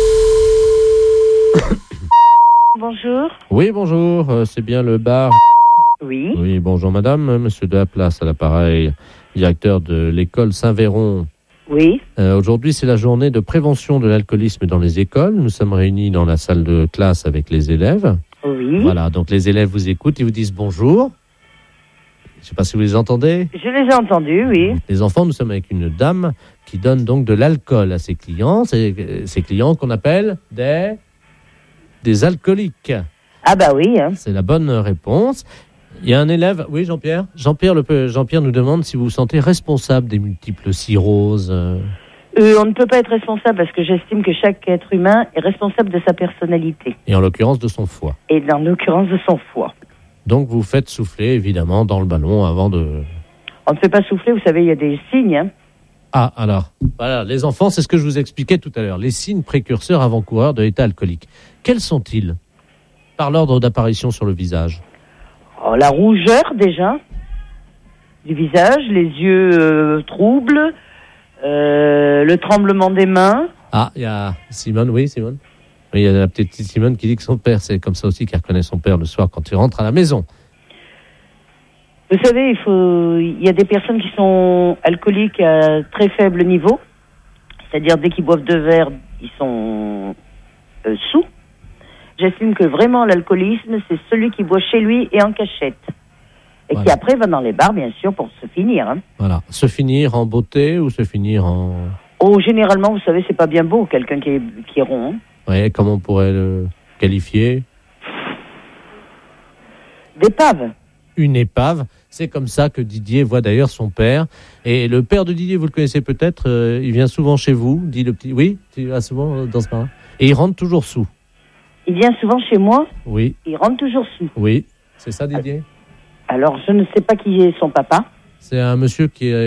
Bonjour. Oui, bonjour, c'est bien le bar. Oui. Oui, bonjour madame, monsieur de la Place à l'appareil, directeur de l'école Saint-Véron. Oui. Aujourd'hui, c'est la journée de prévention de l'alcoolisme dans les écoles. Nous sommes réunis dans la salle de classe avec les élèves. Oui. Voilà, donc les élèves vous écoutent, ils vous disent bonjour. Je ne sais pas si vous les entendez. Je les ai entendus, oui. Les enfants, nous sommes avec une dame qui donne donc de l'alcool à ses clients. C'est ces clients qu'on appelle des alcooliques. Ah bah oui. Hein. C'est la bonne réponse. Il y a un élève, oui Jean-Pierre. Jean-Pierre nous demande si vous vous sentez responsable des multiples cirrhoses. On ne peut pas être responsable parce que j'estime que chaque être humain est responsable de sa personnalité. Et en l'occurrence de son foie. Et en l'occurrence de son foie. Donc vous faites souffler évidemment dans le ballon avant de... On ne fait pas souffler, vous savez, il y a des signes. Hein. Ah, alors, voilà, les enfants, c'est ce que je vous expliquais tout à l'heure. Les signes précurseurs avant-coureurs de l'état alcoolique. Quels sont-ils? Par l'ordre d'apparition sur le visage. Oh, la rougeur, déjà, du visage, les yeux troubles, le tremblement des mains. Ah, il y a Simone, oui, Simone. Oui, il y a la petite Simone qui dit que son père, c'est comme ça aussi qu'elle reconnaît son père le soir quand il rentre à la maison. Vous savez, il y a des personnes qui sont alcooliques à très faible niveau. C'est-à-dire, dès qu'ils boivent 2 verres, ils sont sous. J'estime que vraiment, l'alcoolisme, c'est celui qui boit chez lui et en cachette. Et qui après va dans les bars, bien sûr, pour se finir. Hein. Voilà. Se finir en beauté ou se finir en... Oh, généralement, vous savez, c'est pas bien beau, quelqu'un qui est rond. Hein. Oui, comment on pourrait le qualifier? D'épave. Une épave. C'est comme ça que Didier voit d'ailleurs son père. Et le père de Didier, vous le connaissez peut-être, il vient souvent chez vous, dit le petit... Oui, tu vas souvent dans ce bar. Et il rentre toujours sous. Il vient souvent chez moi? Oui. Il rentre toujours sous. Oui, c'est ça Didier? Alors, je ne sais pas qui est son papa. C'est un monsieur qui est